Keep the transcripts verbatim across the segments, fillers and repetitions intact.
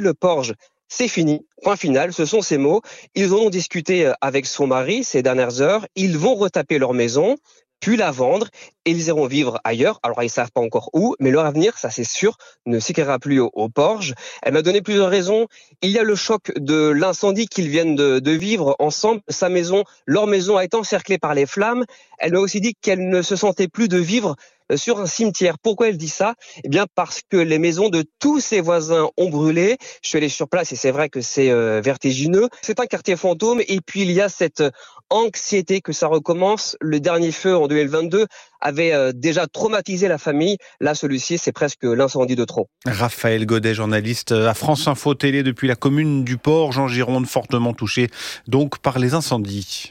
le porge, c'est fini, point final, ce sont ces mots. Ils en ont discuté avec son mari ces dernières heures, ils vont retaper leur maison, puis la vendre, et ils iront vivre ailleurs. Alors ils ne savent pas encore où, mais leur avenir, ça c'est sûr, ne s'écrira plus au, au porge. Elle m'a donné plusieurs raisons. Il y a le choc de l'incendie qu'ils viennent de, de vivre ensemble. Sa maison, leur maison a été encerclée par les flammes. Elle m'a aussi dit qu'elle ne se sentait plus de vivre sur un cimetière. Pourquoi elle dit ça ? Eh bien parce que les maisons de tous ses voisins ont brûlé. Je suis allé sur place et c'est vrai que c'est euh, vertigineux. C'est un quartier fantôme et puis il y a cette anxiété que ça recommence. Le dernier feu en deux mille vingt-deux avait euh, déjà traumatisé la famille. Là, celui-ci, c'est presque l'incendie de trop. Raphaël Godet, journaliste à France Info Télé depuis la commune du Porge en Gironde, fortement touchée donc par les incendies.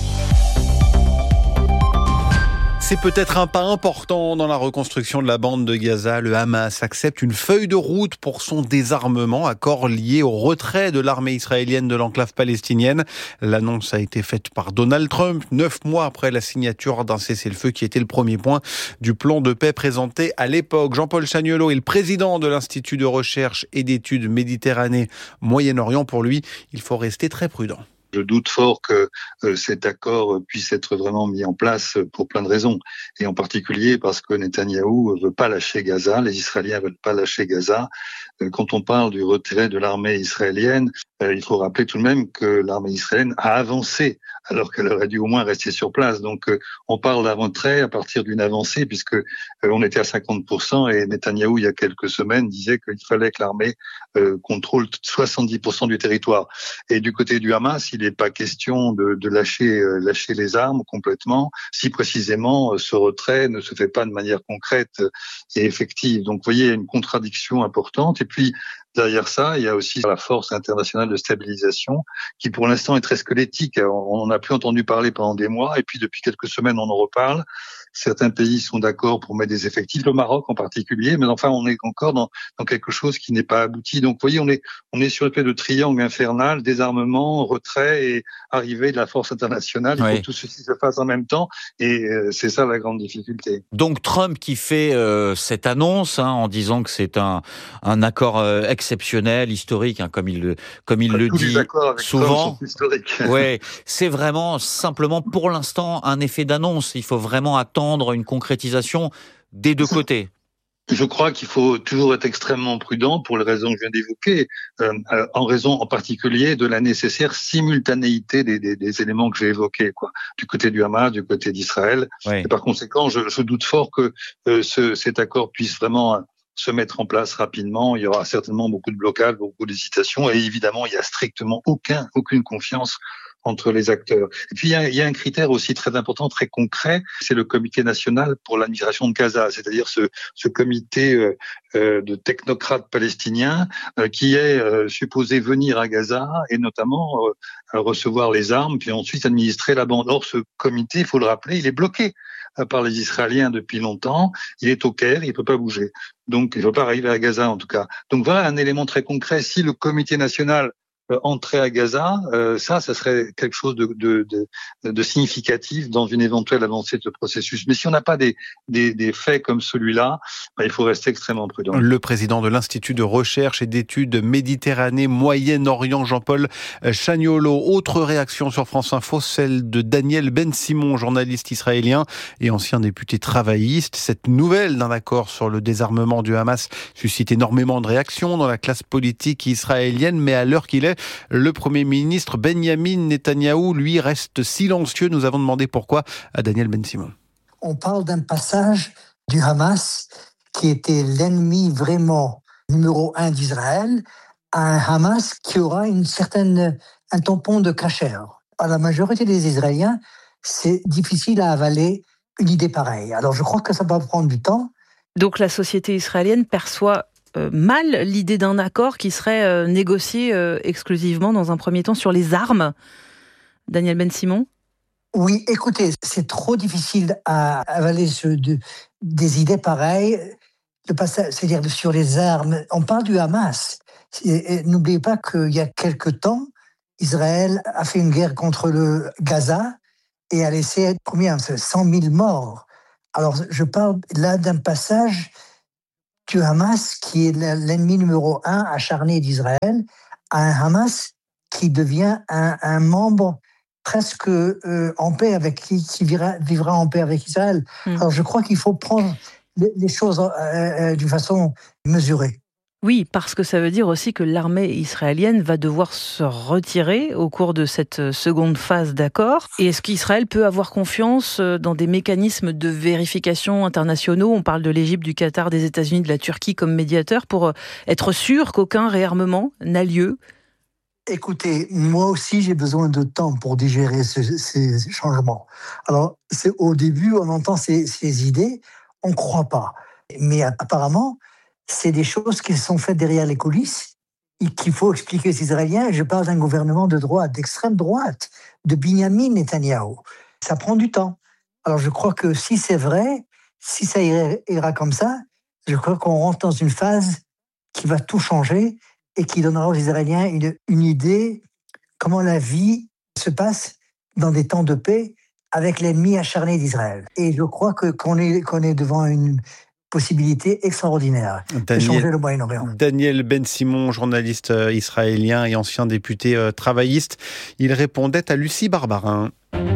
C'est peut-être un pas important dans la reconstruction de la bande de Gaza. Le Hamas accepte une feuille de route pour son désarmement, accord lié au retrait de l'armée israélienne de l'enclave palestinienne. L'annonce a été faite par Donald Trump, neuf mois après la signature d'un cessez-le-feu qui était le premier point du plan de paix présenté à l'époque. Jean-Paul Chagnolot est le président de l'Institut de recherche et d'études Méditerranée Moyen-Orient. Pour lui, il faut rester très prudent. Je doute fort que euh, cet accord puisse être vraiment mis en place pour plein de raisons. Et en particulier parce que Netanyahou veut pas lâcher Gaza, les Israéliens veulent pas lâcher Gaza. Euh, quand on parle du retrait de l'armée israélienne, euh, il faut rappeler tout de même que l'armée israélienne a avancé alors qu'elle aurait dû au moins rester sur place. Donc euh, on parle d'un retrait à partir d'une avancée puisque euh, on était à cinquante pour cent et Netanyahou il y a quelques semaines disait qu'il fallait que l'armée euh, contrôle soixante-dix pour cent du territoire. Et du côté du Hamas, il n'est pas question de, de lâcher, euh, lâcher les armes complètement, si précisément euh, ce retrait ne se fait pas de manière concrète et effective. Donc, vous voyez, il y a une contradiction importante. Et puis, derrière ça, il y a aussi la force internationale de stabilisation qui, pour l'instant, est très squelettique. On n'en a plus entendu parler pendant des mois. Et puis, depuis quelques semaines, on en reparle. Certains pays sont d'accord pour mettre des effectifs, le Maroc en particulier, mais enfin, on est encore dans, dans quelque chose qui n'est pas abouti. Donc, vous voyez, on est, on est sur une espèce de triangle infernal, désarmement, retrait et arrivée de la force internationale. Il oui. faut que tout ceci se fasse en même temps et euh, c'est ça la grande difficulté. Donc, Trump qui fait euh, cette annonce hein, en disant que c'est un, un accord euh, exceptionnel, historique, hein, comme il, comme il enfin, le tous dit les accords avec souvent. Trump sont historiques. Ouais, c'est vraiment simplement pour l'instant un effet d'annonce. Il faut vraiment attendre une concrétisation des deux côtés. Je crois qu'il faut toujours être extrêmement prudent pour les raisons que je viens d'évoquer, euh, en raison en particulier de la nécessaire simultanéité des, des, des éléments que j'ai évoqués, quoi, du côté du Hamas, du côté d'Israël. Oui. Et par conséquent, je, je doute fort que euh, ce, cet accord puisse vraiment se mettre en place rapidement. Il y aura certainement beaucoup de blocages, beaucoup d'hésitations, et évidemment, il y a strictement aucun, aucune confiance entre les acteurs. Et puis, il y, a, il y a un critère aussi très important, très concret, c'est le Comité national pour l'administration de Gaza, c'est-à-dire ce, ce comité euh, euh, de technocrates palestiniens euh, qui est euh, supposé venir à Gaza et notamment euh, recevoir les armes, puis ensuite administrer la bande. Or, ce comité, il faut le rappeler, il est bloqué par les Israéliens depuis longtemps. Il est au Caire, il ne peut pas bouger. Donc, il ne peut pas arriver à Gaza, en tout cas. Donc, voilà un élément très concret. Si le comité national Euh, entrer à Gaza, euh, ça, ça serait quelque chose de, de, de, de significatif dans une éventuelle avancée de ce processus. Mais si on n'a pas des, des, des faits comme celui-là, bah, il faut rester extrêmement prudent. Le président de l'Institut de recherche et d'études Méditerranée Moyen-Orient, Jean-Paul Chagnolot. Autre réaction sur France Info, celle de Daniel Ben-Simon, journaliste israélien et ancien député travailliste. Cette nouvelle d'un accord sur le désarmement du Hamas suscite énormément de réactions dans la classe politique israélienne, mais à l'heure qu'il est, le Premier ministre Benyamin Netanyahou, lui, reste silencieux. Nous avons demandé pourquoi à Daniel Ben-Simon. On parle d'un passage du Hamas qui était l'ennemi vraiment numéro un d'Israël à un Hamas qui aura une certaine, un tampon de cachère. À la majorité des Israéliens, c'est difficile à avaler une idée pareille. Alors je crois que ça va prendre du temps. Donc la société israélienne perçoit Euh, mal l'idée d'un accord qui serait euh, négocié euh, exclusivement dans un premier temps sur les armes. Daniel Ben-Simon ? Oui, écoutez, c'est trop difficile à avaler ce, de, des idées pareilles. Le passage, c'est-à-dire sur les armes. On parle du Hamas. Et, et, n'oubliez pas qu'il y a quelque temps, Israël a fait une guerre contre le Gaza et a laissé combien, cent mille morts. Alors, je parle là d'un passage du Hamas, qui est l'ennemi numéro un acharné d'Israël, à un Hamas qui devient un, un membre presque euh, en paix avec qui, qui vivra, vivra en paix avec Israël. Mmh. Alors je crois qu'il faut prendre les, les choses euh, euh, d'une façon mesurée. Oui, parce que ça veut dire aussi que l'armée israélienne va devoir se retirer au cours de cette seconde phase d'accord. Et est-ce qu'Israël peut avoir confiance dans des mécanismes de vérification internationaux ? On parle de l'Égypte, du Qatar, des États-Unis, de la Turquie comme médiateurs pour être sûr qu'aucun réarmement n'a lieu. Écoutez, moi aussi j'ai besoin de temps pour digérer ce, ces changements. Alors, c'est, au début, on entend ces, ces idées, on ne croit pas. Mais apparemment, c'est des choses qui sont faites derrière les coulisses et qu'il faut expliquer aux Israéliens. Je parle d'un gouvernement de droite, d'extrême droite, de Binyamin Netanyahou. Ça prend du temps. Alors je crois que si c'est vrai, si ça ira, ira comme ça, je crois qu'on rentre dans une phase qui va tout changer et qui donnera aux Israéliens une, une idée comment la vie se passe dans des temps de paix avec l'ennemi acharné d'Israël. Et je crois que, qu'on est, qu'on est devant une possibilité extraordinaire Daniel, de changer le Moyen-Orient. Daniel Ben-Simon, journaliste israélien et ancien député euh, travailliste, il répondait à Lucie Barbarin.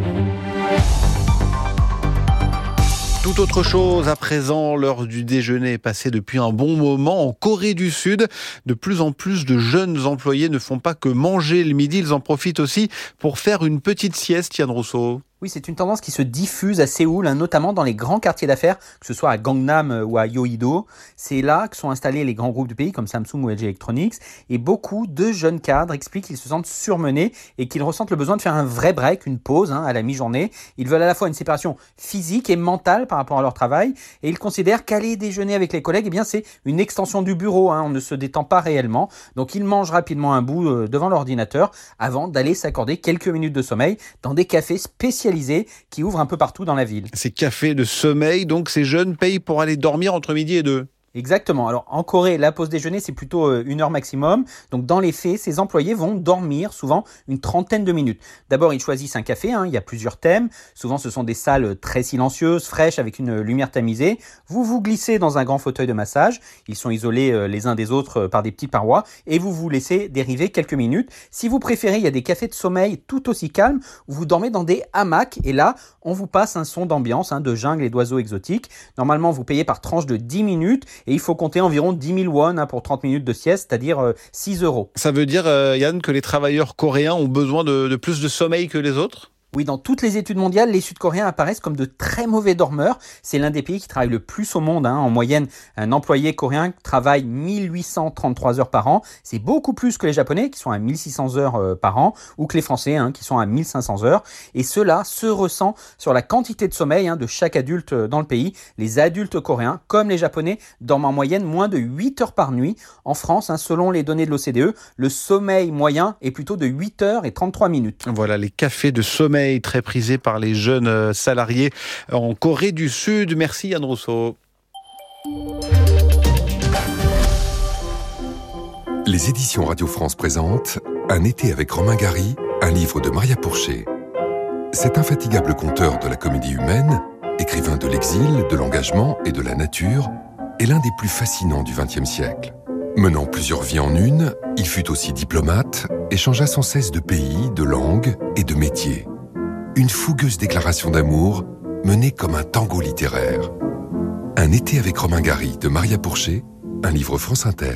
Tout autre chose à présent, l'heure du déjeuner est passée depuis un bon moment. En Corée du Sud, de plus en plus de jeunes employés ne font pas que manger le midi, ils en profitent aussi pour faire une petite sieste, Yann Rousseau. Oui, c'est une tendance qui se diffuse à Séoul, hein, notamment dans les grands quartiers d'affaires, que ce soit à Gangnam ou à Yeouido. C'est là que sont installés les grands groupes du pays, comme Samsung ou L G Electronics. Et beaucoup de jeunes cadres expliquent qu'ils se sentent surmenés et qu'ils ressentent le besoin de faire un vrai break, une pause hein, à la mi-journée. Ils veulent à la fois une séparation physique et mentale par rapport à leur travail. Et ils considèrent qu'aller déjeuner avec les collègues, eh bien, c'est une extension du bureau. Hein, on ne se détend pas réellement. Donc, ils mangent rapidement un bout euh, devant l'ordinateur avant d'aller s'accorder quelques minutes de sommeil dans des cafés spécialisés qui ouvrent un peu partout dans la ville. Ces cafés de sommeil, donc ces jeunes payent pour aller dormir entre midi et deux. Exactement. Alors en Corée, la pause déjeuner, c'est plutôt une heure maximum. Donc dans les faits, ces employés vont dormir souvent une trentaine de minutes. D'abord, ils choisissent un café, hein, il y a plusieurs thèmes. Souvent, ce sont des salles très silencieuses, fraîches, avec une lumière tamisée. Vous vous glissez dans un grand fauteuil de massage. Ils sont isolés les uns des autres par des petites parois. Et vous vous laissez dériver quelques minutes. Si vous préférez, il y a des cafés de sommeil tout aussi calmes où vous dormez dans des hamacs. Et là, on vous passe un son d'ambiance, hein, de jungle et d'oiseaux exotiques. Normalement, vous payez par tranche de dix minutes. Et il faut compter environ dix mille won hein, pour trente minutes de sieste, c'est-à-dire euh, six euros. Ça veut dire, euh, Yann, que les travailleurs coréens ont besoin de, de plus de sommeil que les autres ? Oui, dans toutes les études mondiales, les Sud-Coréens apparaissent comme de très mauvais dormeurs. C'est l'un des pays qui travaille le plus au monde. Hein. En moyenne, un employé coréen travaille mille huit cent trente-trois heures par an. C'est beaucoup plus que les Japonais, qui sont à mille six cents heures euh, par an, ou que les Français, hein, qui sont à mille cinq cents heures. Et cela se ressent sur la quantité de sommeil hein, de chaque adulte dans le pays. Les adultes coréens, comme les Japonais, dorment en moyenne moins de huit heures par nuit. En France, hein, selon les données de l'O C D E, le sommeil moyen est plutôt de huit heures et trente-trois minutes. Voilà, les cafés de sommeil très prisé par les jeunes salariés en Corée du Sud. Merci Yann Rousseau. Les éditions Radio France présentent Un été avec Romain Gary, un livre de Maria Pourchet. Cet infatigable conteur de la comédie humaine, écrivain de l'exil, de l'engagement et de la nature, est l'un des plus fascinants du vingtième siècle. Menant plusieurs vies en une, il fut aussi diplomate et changea sans cesse de pays, de langue et de métier. Une fougueuse déclaration d'amour menée comme un tango littéraire. Un été avec Romain Gary de Maria Pourchet, un livre France Inter.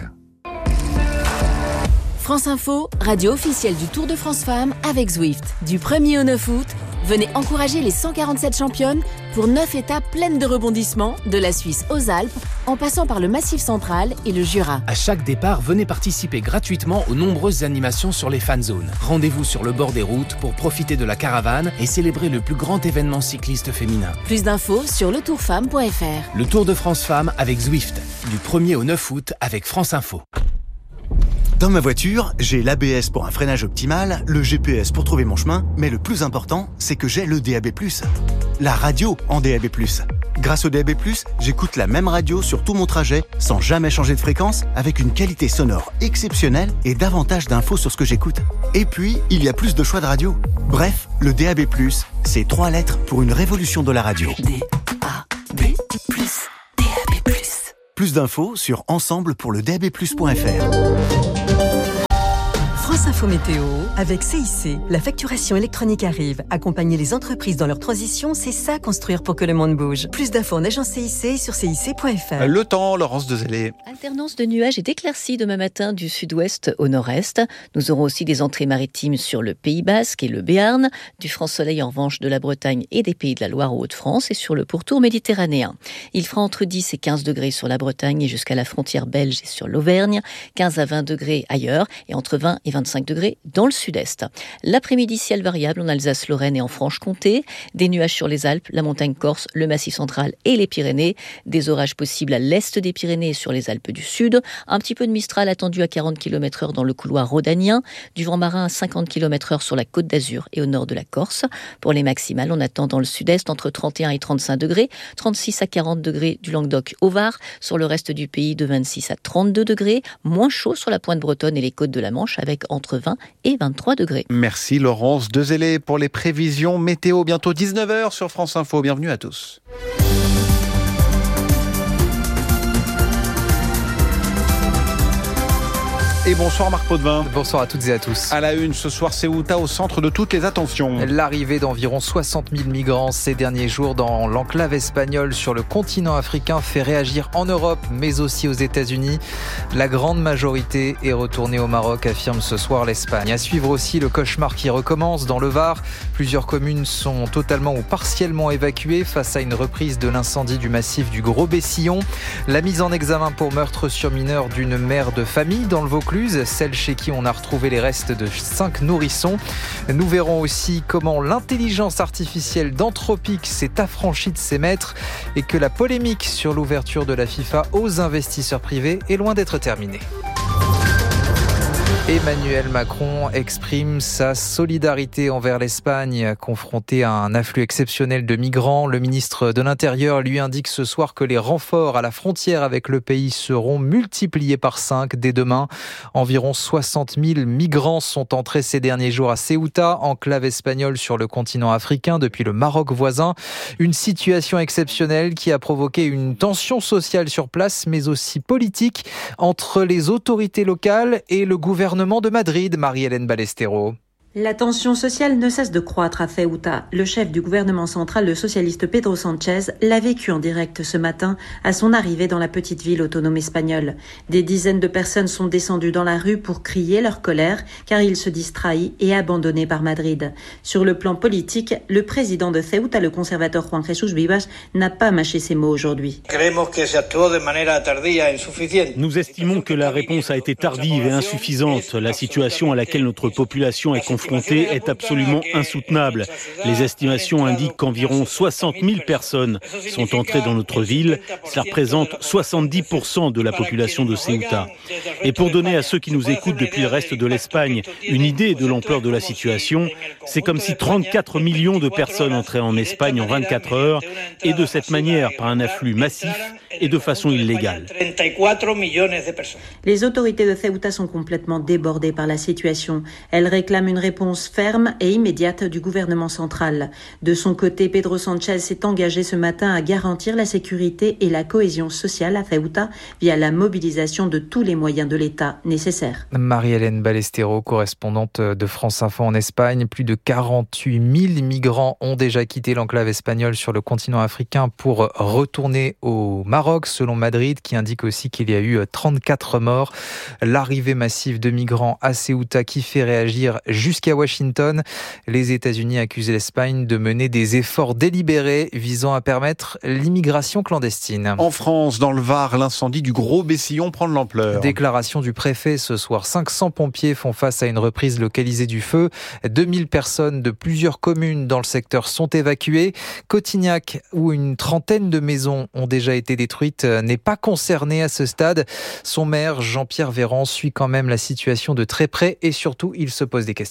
France Info, radio officielle du Tour de France Femmes avec Zwift. Du premier au neuf août, venez encourager les cent quarante-sept championnes pour neuf étapes pleines de rebondissements, de la Suisse aux Alpes, en passant par le Massif central et le Jura. À chaque départ, venez participer gratuitement aux nombreuses animations sur les fan zones. Rendez-vous sur le bord des routes pour profiter de la caravane et célébrer le plus grand événement cycliste féminin. Plus d'infos sur le tour femme point f r. Le Tour de France Femmes avec Zwift, du premier au neuf août avec France Info. Dans ma voiture, j'ai l'A B S pour un freinage optimal, le G P S pour trouver mon chemin, mais le plus important, c'est que j'ai le D A B plus. La radio en D A B plus. Grâce au D A B plus, j'écoute la même radio sur tout mon trajet, sans jamais changer de fréquence, avec une qualité sonore exceptionnelle et davantage d'infos sur ce que j'écoute. Et puis, il y a plus de choix de radio. Bref, le D A B plus, c'est trois lettres pour une révolution de la radio. D A B plus. D A B plus. Plus d'infos sur ensemble pour le D A B plus point F R. France Info Météo, avec C I C, la facturation électronique arrive. Accompagner les entreprises dans leur transition, c'est ça construire pour que le monde bouge. Plus d'infos en agence C I C sur C I C point F R. Le temps, Laurence Dezellé. Alternance de nuages et d'éclaircies demain matin du sud-ouest au nord-est. Nous aurons aussi des entrées maritimes sur le Pays Basque et le Béarn, du franc soleil en revanche de la Bretagne et des Pays de la Loire aux Hauts-de-France et sur le pourtour méditerranéen. Il fera entre dix et quinze degrés sur la Bretagne et jusqu'à la frontière belge et sur l'Auvergne, quinze à vingt degrés ailleurs et entre vingt et vingt-cinq degrés dans le sud-est. L'après-midi, ciel variable en Alsace-Lorraine et en Franche-Comté, des nuages sur les Alpes, la montagne corse, le Massif central et les Pyrénées, des orages possibles à l'est des Pyrénées et sur les Alpes du Sud, un petit peu de Mistral attendu à quarante kilomètres heure dans le couloir rhodanien, du vent marin à cinquante kilomètres heure sur la Côte d'Azur et au nord de la Corse. Pour les maximales, on attend dans le sud-est entre trente et un et trente-cinq degrés, trente-six à quarante degrés du Languedoc au Var, sur le reste du pays de vingt-six à trente-deux degrés, moins chaud sur la pointe bretonne et les côtes de la Manche avec entre vingt et vingt-trois degrés. Merci Laurence Dezellé pour les prévisions météo. Bientôt dix-neuf heures sur France Info. Bienvenue à tous. Et bonsoir Marc Potvin. Bonsoir à toutes et à tous. À la une, ce soir, Ceuta au centre de toutes les attentions. L'arrivée d'environ soixante mille migrants ces derniers jours dans l'enclave espagnole sur le continent africain fait réagir en Europe, mais aussi aux États-Unis. La grande majorité est retournée au Maroc, affirme ce soir l'Espagne. À suivre aussi le cauchemar qui recommence dans le Var. Plusieurs communes sont totalement ou partiellement évacuées face à une reprise de l'incendie du massif du Gros-Bessillon. La mise en examen pour meurtre sur mineur d'une mère de famille dans le Vaucluse, celle chez qui on a retrouvé les restes de cinq nourrissons. Nous verrons aussi comment l'intelligence artificielle d'Anthropic s'est affranchie de ses maîtres et que la polémique sur l'ouverture de la FIFA aux investisseurs privés est loin d'être terminée. Emmanuel Macron exprime sa solidarité envers l'Espagne, confrontée à un afflux exceptionnel de migrants. Le ministre de l'Intérieur lui indique ce soir que les renforts à la frontière avec le pays seront multipliés par cinq dès demain. Environ soixante mille migrants sont entrés ces derniers jours à Ceuta, enclave espagnole sur le continent africain depuis le Maroc voisin. Une situation exceptionnelle qui a provoqué une tension sociale sur place, mais aussi politique, entre les autorités locales et le gouvernement de Madrid, Marie-Hélène Ballesteros. La tension sociale ne cesse de croître à Ceuta. Le chef du gouvernement central, le socialiste Pedro Sánchez, l'a vécu en direct ce matin à son arrivée dans la petite ville autonome espagnole. Des dizaines de personnes sont descendues dans la rue pour crier leur colère car ils se disent trahis et abandonnés par Madrid. Sur le plan politique, le président de Ceuta, le conservateur Juan Jesús Vivas, n'a pas mâché ses mots aujourd'hui. Nous estimons que la réponse a été tardive et insuffisante. La situation à laquelle notre population est confrontée est absolument insoutenable. Les estimations indiquent qu'environ soixante mille personnes sont entrées dans notre ville. Cela représente soixante-dix pour cent de la population de Ceuta. Et pour donner à ceux qui nous écoutent depuis le reste de l'Espagne une idée de l'ampleur de la situation, c'est comme si trente-quatre millions de personnes entraient en Espagne en vingt-quatre heures et de cette manière par un afflux massif et de façon illégale. Les autorités de Ceuta sont complètement débordées par la situation. Elles réclament une réponse ferme et immédiate du gouvernement central. De son côté, Pedro Sánchez s'est engagé ce matin à garantir la sécurité et la cohésion sociale à Ceuta via la mobilisation de tous les moyens de l'État nécessaires. Marie-Hélène Ballesteros, correspondante de France Info en Espagne. Plus de quarante-huit mille migrants ont déjà quitté l'enclave espagnole sur le continent africain pour retourner au Maroc, selon Madrid, qui indique aussi qu'il y a eu trente-quatre morts. L'arrivée massive de migrants à Ceuta qui fait réagir jusqu'à Washington. Les États-Unis accusent l'Espagne de mener des efforts délibérés visant à permettre l'immigration clandestine. En France, dans le Var, l'incendie du Gros-Bessillon prend de l'ampleur. Déclaration du préfet ce soir. cinq cents pompiers font face à une reprise localisée du feu. deux mille personnes de plusieurs communes dans le secteur sont évacuées. Cotignac, où une trentaine de maisons ont déjà été détruite, n'est pas concerné à ce stade. Son maire, Jean-Pierre Véran, suit quand même la situation de très près et surtout, il se pose des questions.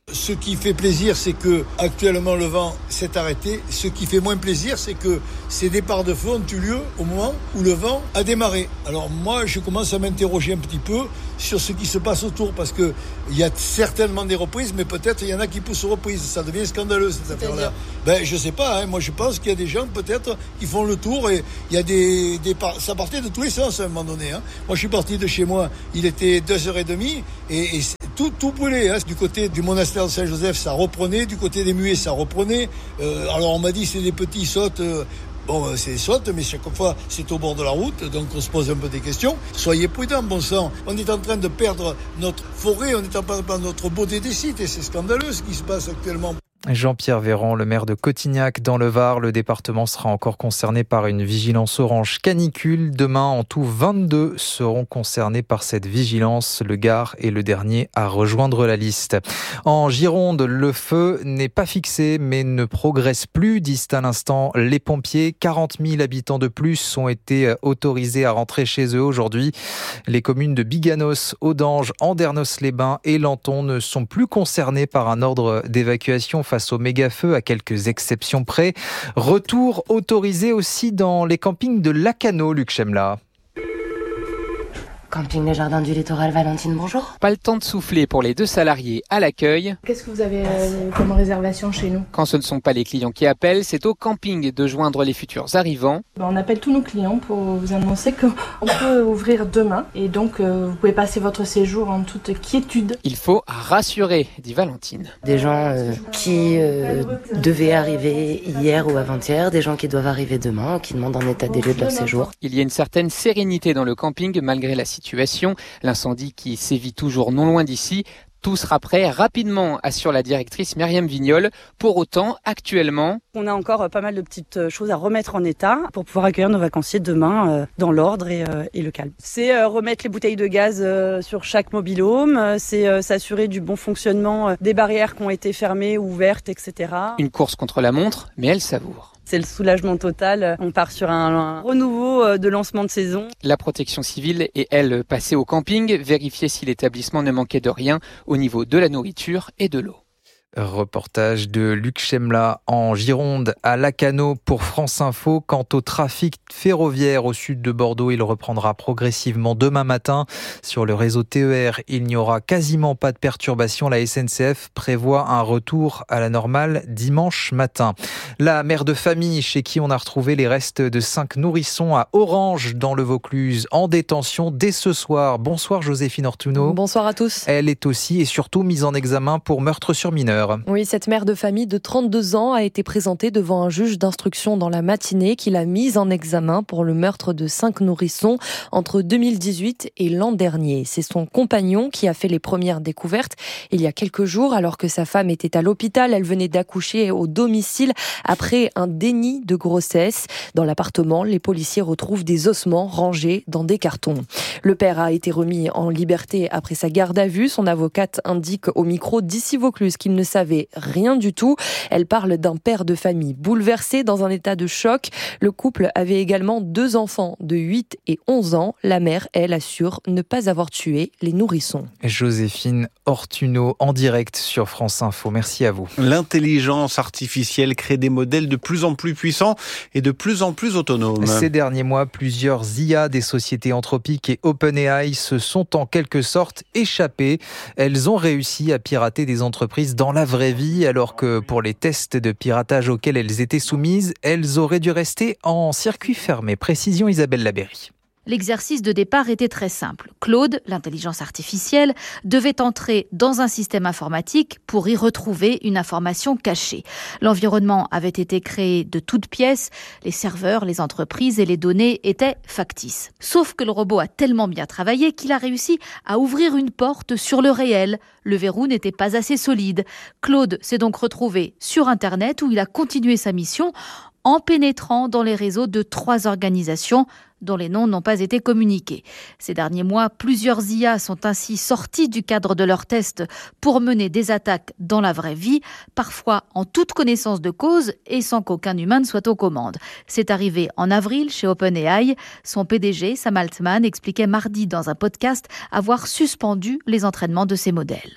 Ce qui fait plaisir, c'est que actuellement le vent s'est arrêté. Ce qui fait moins plaisir, c'est que ces départs de feu ont eu lieu au moment où le vent a démarré. Alors moi, je commence à m'interroger un petit peu sur ce qui se passe autour, parce que il y a certainement des reprises, mais peut-être il y en a qui poussent aux reprises. Ça devient scandaleux cette affaire-là. Ben je sais pas. Hein, moi, je pense qu'il y a des gens peut-être qui font le tour et il y a des, des ça partait de tous les sens à un moment donné. Hein. Moi, je suis parti de chez moi. Il était deux heures et demie et, et tout tout brûlait. Hein. Du côté du monastère de Saint-Joseph, ça reprenait. Du côté des Muets, ça reprenait. Euh, alors on m'a dit c'est des petits sautes. Euh, Bon, c'est des sautes, mais chaque fois, c'est au bord de la route, donc on se pose un peu des questions. Soyez prudents, bon sang. On est en train de perdre notre forêt, on est en train de perdre notre beauté des sites, et c'est scandaleux ce qui se passe actuellement. Jean-Pierre Véran, le maire de Cotignac dans le Var. Le département sera encore concerné par une vigilance orange canicule. Demain, en tout, vingt-deux seront concernés par cette vigilance. Le Gard est le dernier à rejoindre la liste. En Gironde, le feu n'est pas fixé mais ne progresse plus, disent à l'instant les pompiers. quarante mille habitants de plus ont été autorisés à rentrer chez eux aujourd'hui. Les communes de Biganos, Audange, Andernos-les-Bains et Lanton ne sont plus concernées par un ordre d'évacuation face au méga-feu, à quelques exceptions près. Retour autorisé aussi dans les campings de Lacanau, Luc Chemla. Camping Les Jardins du Littoral, Valentine, bonjour. Pas le temps de souffler pour les deux salariés à l'accueil. Qu'est-ce que vous avez euh, comme réservation chez nous ? Quand ce ne sont pas les clients qui appellent, c'est au camping de joindre les futurs arrivants. On appelle tous nos clients pour vous annoncer qu'on peut ouvrir demain et donc euh, vous pouvez passer votre séjour en toute quiétude. Il faut rassurer, dit Valentine. Des gens euh, qui euh, devaient arriver hier ou avant-hier, des gens qui doivent arriver demain, qui demandent un état des lieux de leur séjour. Il y a une certaine sérénité dans le camping malgré la situation. L'incendie qui sévit toujours non loin d'ici. Tout sera prêt rapidement, assure la directrice Myriam Vignol. Pour autant, actuellement, on a encore pas mal de petites choses à remettre en état pour pouvoir accueillir nos vacanciers demain euh, dans l'ordre et, euh, et le calme. C'est euh, remettre les bouteilles de gaz euh, sur chaque mobil-home, euh, c'est euh, s'assurer du bon fonctionnement euh, des barrières qui ont été fermées ou ouvertes, et cetera. Une course contre la montre, mais elle savoure. C'est le soulagement total. On part sur un, un renouveau de lancement de saison. La protection civile est, elle, passée au camping, vérifier si l'établissement ne manquait de rien au niveau de la nourriture et de l'eau. Reportage de Luc Chemla en Gironde à Lacanau pour France Info. Quant au trafic ferroviaire au sud de Bordeaux, il reprendra progressivement demain matin. Sur le réseau T E R, il n'y aura quasiment pas de perturbation. La S N C F prévoit un retour à la normale dimanche matin. La mère de famille chez qui on a retrouvé les restes de cinq nourrissons à Orange dans le Vaucluse en détention dès ce soir. Bonsoir Joséphine Ortuno. Bonsoir à tous. Elle est aussi et surtout mise en examen pour meurtre sur mineur. Oui, cette mère de famille de trente-deux ans a été présentée devant un juge d'instruction dans la matinée qui l'a mise en examen pour le meurtre de cinq nourrissons entre deux mille dix-huit et l'an dernier. C'est son compagnon qui a fait les premières découvertes il y a quelques jours alors que sa femme était à l'hôpital. Elle venait d'accoucher au domicile après un déni de grossesse. Dans l'appartement, les policiers retrouvent des ossements rangés dans des cartons. Le père a été remis en liberté après sa garde à vue. Son avocate indique au micro d'Ici Vaucluse qu'il ne savait rien du tout. Elle parle d'un père de famille bouleversé dans un état de choc. Le couple avait également deux enfants de huit et onze ans. La mère, elle, assure ne pas avoir tué les nourrissons. Joséphine Ortuno en direct sur France Info. Merci à vous. L'intelligence artificielle crée des modèles de plus en plus puissants et de plus en plus autonomes. Ces derniers mois, plusieurs I A des sociétés Anthropic et OpenAI se sont en quelque sorte échappées. Elles ont réussi à pirater des entreprises dans la vraie vie, alors que pour les tests de piratage auxquels elles étaient soumises, elles auraient dû rester en circuit fermé. Précision Isabelle Labéry. L'exercice de départ était très simple. Claude, l'intelligence artificielle, devait entrer dans un système informatique pour y retrouver une information cachée. L'environnement avait été créé de toutes pièces, les serveurs, les entreprises et les données étaient factices. Sauf que le robot a tellement bien travaillé qu'il a réussi à ouvrir une porte sur le réel. Le verrou n'était pas assez solide. Claude s'est donc retrouvé sur Internet où il a continué sa mission en pénétrant dans les réseaux de trois organisations dont les noms n'ont pas été communiqués. Ces derniers mois, plusieurs I A sont ainsi sortis du cadre de leurs tests pour mener des attaques dans la vraie vie, parfois en toute connaissance de cause et sans qu'aucun humain ne soit aux commandes. C'est arrivé en avril chez OpenAI. Son P D G, Sam Altman, expliquait mardi dans un podcast avoir suspendu les entraînements de ces modèles.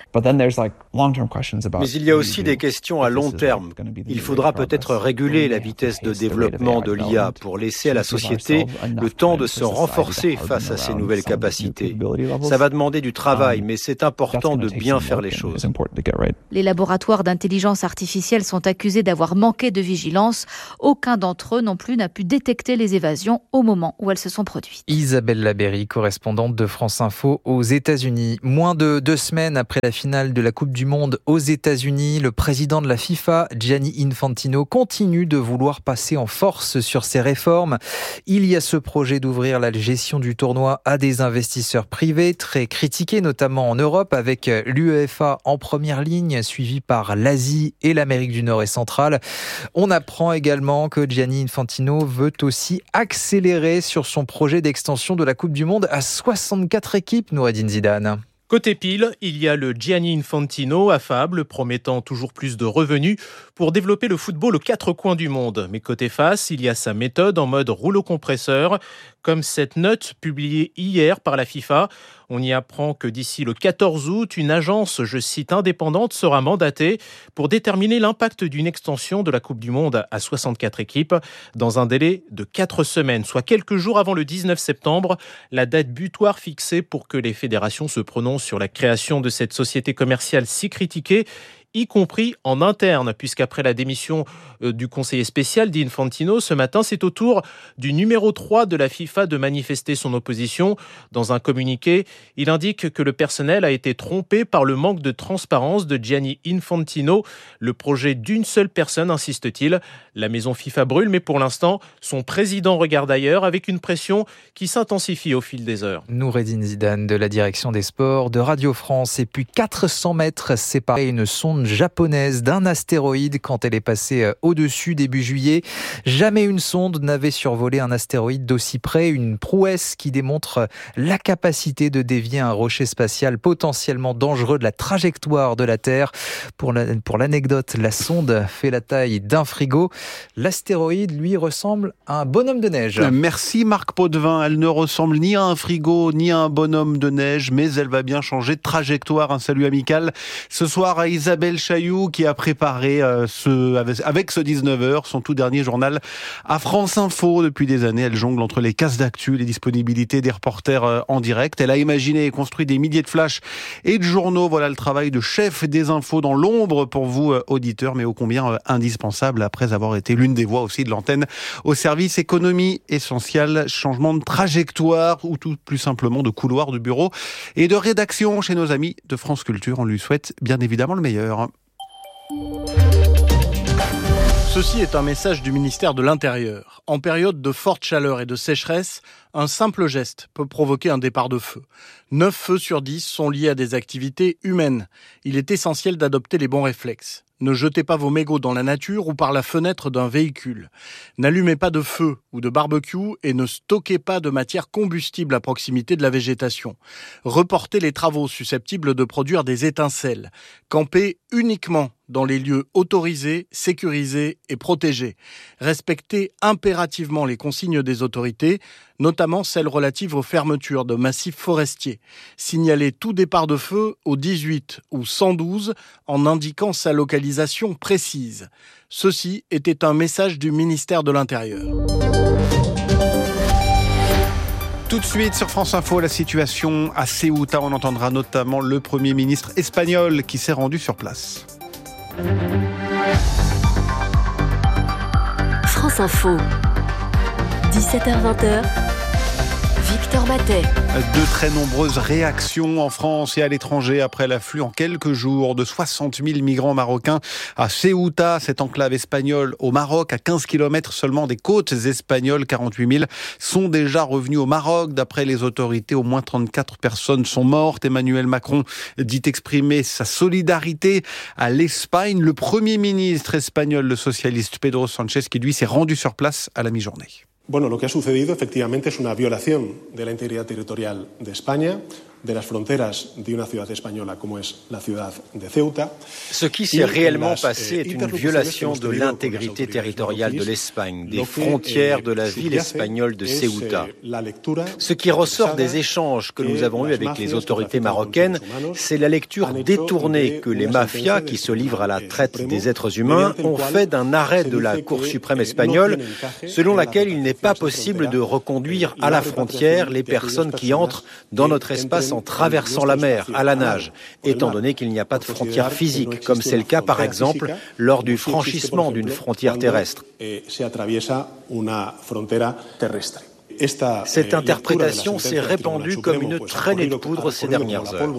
Mais il y a aussi des questions à long terme. Il faudra peut-être réguler la vitesse de développement de l'I A pour laisser à la société le temps de se renforcer face à ces nouvelles capacités. Ça va demander du travail, mais c'est important de bien faire les choses. Les laboratoires d'intelligence artificielle sont accusés d'avoir manqué de vigilance. Aucun d'entre eux non plus n'a pu détecter les évasions au moment où elles se sont produites. Isabelle Labéry, correspondante de France Info aux États-Unis. Moins de deux semaines après la finale de la Coupe du Monde aux États-Unis, le président de la FIFA, Gianni Infantino, continue de vouloir passer en force sur ses réformes. Il y a ce projet d'ouvrir la gestion du tournoi à des investisseurs privés, très critiqué notamment en Europe, avec l'UEFA en première ligne, suivi par l'Asie et l'Amérique du Nord et centrale. On apprend également que Gianni Infantino veut aussi accélérer sur son projet d'extension de la Coupe du Monde à soixante-quatre équipes, Noureddine Zidane. Côté pile, il y a le Gianni Infantino, affable, promettant toujours plus de revenus pour développer le football aux quatre coins du monde. Mais côté face, il y a sa méthode en mode rouleau compresseur, comme cette note publiée hier par la FIFA. On y apprend que d'ici le quatorze août, une agence, je cite, indépendante sera mandatée pour déterminer l'impact d'une extension de la Coupe du Monde à soixante-quatre équipes dans un délai de quatre semaines, soit quelques jours avant le dix-neuf septembre, la date butoir fixée pour que les fédérations se prononcent sur la création de cette société commerciale si critiquée, y compris en interne, puisqu'après la démission du conseiller spécial d'Infantino, ce matin, c'est au tour du numéro trois de la FIFA de manifester son opposition. Dans un communiqué, il indique que le personnel a été trompé par le manque de transparence de Gianni Infantino. Le projet d'une seule personne, insiste-t-il. La maison FIFA brûle, mais pour l'instant, son président regarde ailleurs avec une pression qui s'intensifie au fil des heures. Noureddine Zidane de la direction des sports de Radio France. Et puis quatre cents mètres séparés, une sonde japonaise d'un astéroïde quand elle est passée au-dessus début juillet. Jamais une sonde n'avait survolé un astéroïde d'aussi près, une prouesse qui démontre la capacité de dévier un rocher spatial potentiellement dangereux de la trajectoire de la Terre. Pour, la, pour l'anecdote, la sonde fait la taille d'un frigo. L'astéroïde, lui, ressemble à un bonhomme de neige. Merci Marc Potvin. Elle ne ressemble ni à un frigo, ni à un bonhomme de neige, mais elle va bien changer de trajectoire. Un salut amical ce soir à Isabelle Chailloux qui a préparé euh, ce, avec ce dix-neuf heures son tout dernier journal à France Info. Depuis des années, elle jongle entre les cases d'actu, les disponibilités des reporters euh, en direct. Elle a imaginé et construit des milliers de flashs et de journaux. Voilà le travail de chef des infos dans l'ombre pour vous, euh, auditeurs, mais ô combien euh, indispensable après avoir été l'une des voix aussi de l'antenne au service économie essentielle, changement de trajectoire ou tout plus simplement de couloir de bureau et de rédaction chez nos amis de France Culture. On lui souhaite bien évidemment le meilleur. Ceci est un message du ministère de l'Intérieur. En période de forte chaleur et de sécheresse, un simple geste peut provoquer un départ de feu. neuf feux sur dix sont liés à des activités humaines. Il est essentiel d'adopter les bons réflexes. Ne jetez pas vos mégots dans la nature ou par la fenêtre d'un véhicule. N'allumez pas de feu ou de barbecue et ne stockez pas de matière combustible à proximité de la végétation. Reportez les travaux susceptibles de produire des étincelles. Campez uniquement dans les lieux autorisés, sécurisés et protégés. Respectez impérativement les consignes des autorités, notamment celles relatives aux fermetures de massifs forestiers. Signalez tout départ de feu au dix-huit ou cent douze en indiquant sa localisation précise. Ceci était un message du ministère de l'Intérieur. Tout de suite sur France Info, la situation à Ceuta. On entendra notamment le Premier ministre espagnol qui s'est rendu sur place. France Info, dix-sept heures vingt, Victor Matet. De très nombreuses réactions en France et à l'étranger après l'afflux en quelques jours de soixante mille migrants marocains à Ceuta, cette enclave espagnole au Maroc, à quinze kilomètres seulement des côtes espagnoles. quarante-huit mille sont déjà revenus au Maroc. D'après les autorités, au moins trente-quatre personnes sont mortes. Emmanuel Macron dit exprimer sa solidarité à l'Espagne. Le Premier ministre espagnol, le socialiste Pedro Sánchez, qui lui s'est rendu sur place à la mi-journée. Bueno, lo que ha sucedido efectivamente es una violación de la integridad territorial de España, de las fronteras de una ciudad española como es la ciudad de Ceuta. Ce qui s'est réellement passé est une violation de l'intégrité territoriale de l'Espagne, des frontières de la ville espagnole de Ceuta. Ce qui ressort des échanges que nous avons eus avec les autorités marocaines, c'est la lecture détournée que les mafias qui se livrent à la traite des êtres humains ont fait d'un arrêt de la Cour suprême espagnole, selon laquelle il n'est pas possible de reconduire à la frontière les personnes qui entrent dans notre espace en traversant la mer à la nage, étant donné qu'il n'y a pas de frontière physique, comme c'est le cas par exemple lors du franchissement d'une frontière terrestre. Cette interprétation s'est répandue comme une traînée de poudre ces dernières heures.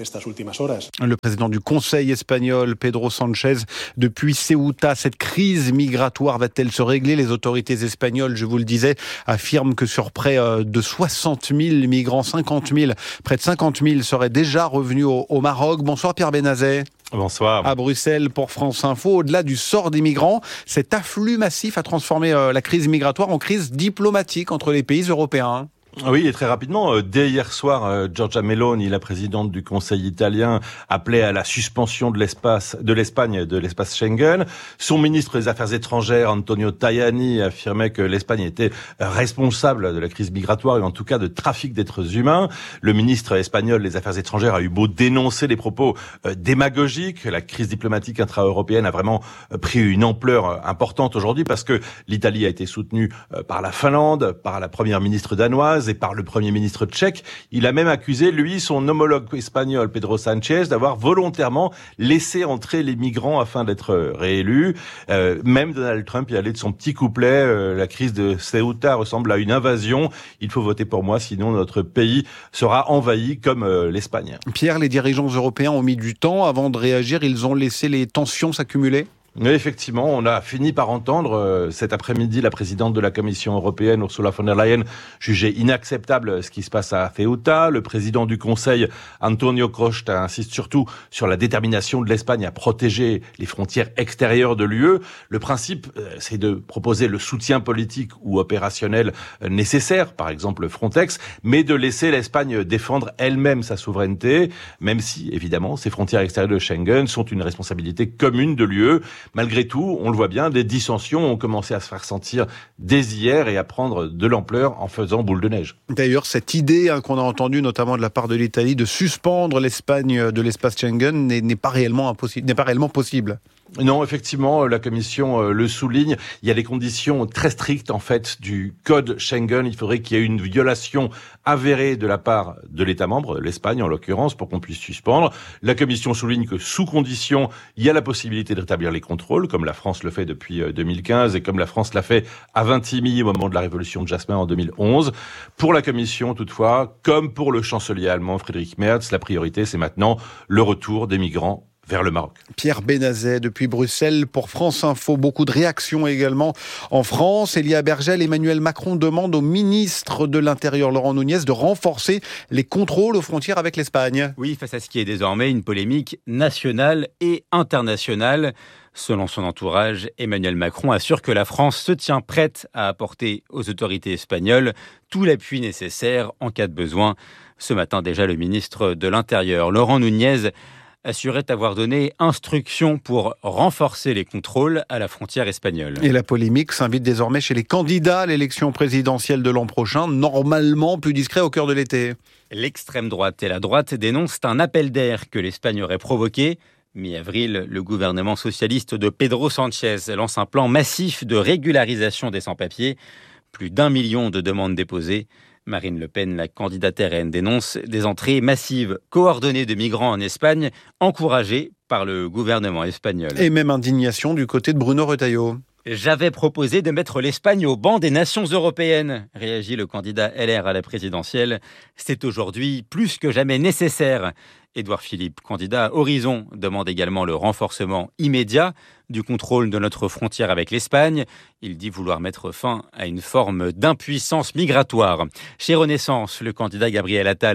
Le président du Conseil espagnol, Pedro Sánchez, depuis Ceuta, cette crise migratoire va-t-elle se régler ? Les autorités espagnoles, je vous le disais, affirment que sur près de soixante mille migrants, cinquante mille, près de cinquante mille seraient déjà revenus au, au Maroc. Bonsoir Pierre Benazet. Bonsoir. À Bruxelles pour France Info, au-delà du sort des migrants, cet afflux massif a transformé la crise migratoire en crise diplomatique entre les pays européens. Oui, et très rapidement, dès hier soir, Giorgia Meloni, la présidente du Conseil italien, appelait à la suspension de l'espace, de l'Espagne, de l'espace Schengen. Son ministre des Affaires étrangères, Antonio Tajani, affirmait que l'Espagne était responsable de la crise migratoire et en tout cas de trafic d'êtres humains. Le ministre espagnol des Affaires étrangères a eu beau dénoncer les propos démagogiques. La crise diplomatique intra-européenne a vraiment pris une ampleur importante aujourd'hui parce que l'Italie a été soutenue par la Finlande, par la première ministre danoise et par le Premier ministre tchèque. Il a même accusé, lui, son homologue espagnol, Pedro Sánchez, d'avoir volontairement laissé entrer les migrants afin d'être réélu. Euh, même Donald Trump y allait de son petit couplet, euh, la crise de Ceuta ressemble à une invasion. Il faut voter pour moi, sinon notre pays sera envahi comme euh, l'Espagne. Pierre, les dirigeants européens ont mis du temps avant de réagir. Ils ont laissé les tensions s'accumuler ? Oui, effectivement, on a fini par entendre euh, cet après-midi la présidente de la Commission européenne, Ursula von der Leyen, juger inacceptable ce qui se passe à Ceuta. Le président du Conseil, Antonio Costa, insiste surtout sur la détermination de l'Espagne à protéger les frontières extérieures de l'U E. Le principe, euh, c'est de proposer le soutien politique ou opérationnel euh, nécessaire, par exemple Frontex, mais de laisser l'Espagne défendre elle-même sa souveraineté, même si, évidemment, ces frontières extérieures de Schengen sont une responsabilité commune de l'U E. Malgré tout, on le voit bien, des dissensions ont commencé à se faire sentir dès hier et à prendre de l'ampleur en faisant boule de neige. D'ailleurs, cette idée hein, qu'on a entendue notamment de la part de l'Italie de suspendre l'Espagne de l'espace Schengen n'est, n'est pas réellement impossible, n'est pas réellement possible. Non, effectivement, la Commission le souligne. Il y a des conditions très strictes, en fait, du code Schengen. Il faudrait qu'il y ait une violation avérée de la part de l'État membre, l'Espagne en l'occurrence, pour qu'on puisse suspendre. La Commission souligne que sous condition, il y a la possibilité de rétablir les contrôles, comme la France le fait depuis deux mille quinze et comme la France l'a fait à Vintimille au moment de la révolution de Jasmin en deux mille onze. Pour la Commission, toutefois, comme pour le chancelier allemand Friedrich Merz, la priorité, c'est maintenant le retour des migrants vers le Maroc. Pierre Benazet depuis Bruxelles pour France Info. Beaucoup de réactions également en France. Elia Bergel, Emmanuel Macron demande au ministre de l'Intérieur Laurent Nunez de renforcer les contrôles aux frontières avec l'Espagne. Oui, face à ce qui est désormais une polémique nationale et internationale. Selon son entourage, Emmanuel Macron assure que la France se tient prête à apporter aux autorités espagnoles tout l'appui nécessaire en cas de besoin. Ce matin déjà, le ministre de l'Intérieur Laurent Nunez assurait avoir donné instruction pour renforcer les contrôles à la frontière espagnole. Et la polémique s'invite désormais chez les candidats à l'élection présidentielle de l'an prochain, normalement plus discret au cœur de l'été. L'extrême droite et la droite dénoncent un appel d'air que l'Espagne aurait provoqué. Mi-avril, le gouvernement socialiste de Pedro Sánchez lance un plan massif de régularisation des sans-papiers. Plus d'un million de demandes déposées. Marine Le Pen, la candidate R N, dénonce des entrées massives coordonnées de migrants en Espagne, encouragées par le gouvernement espagnol. Et même indignation du côté de Bruno Retailleau. J'avais proposé de mettre l'Espagne au banc des nations européennes, réagit le candidat L R à la présidentielle. C'est aujourd'hui plus que jamais nécessaire. Édouard Philippe, candidat à Horizon, demande également le renforcement immédiat du contrôle de notre frontière avec l'Espagne. Il dit vouloir mettre fin à une forme d'impuissance migratoire. Chez Renaissance, le candidat Gabriel Attal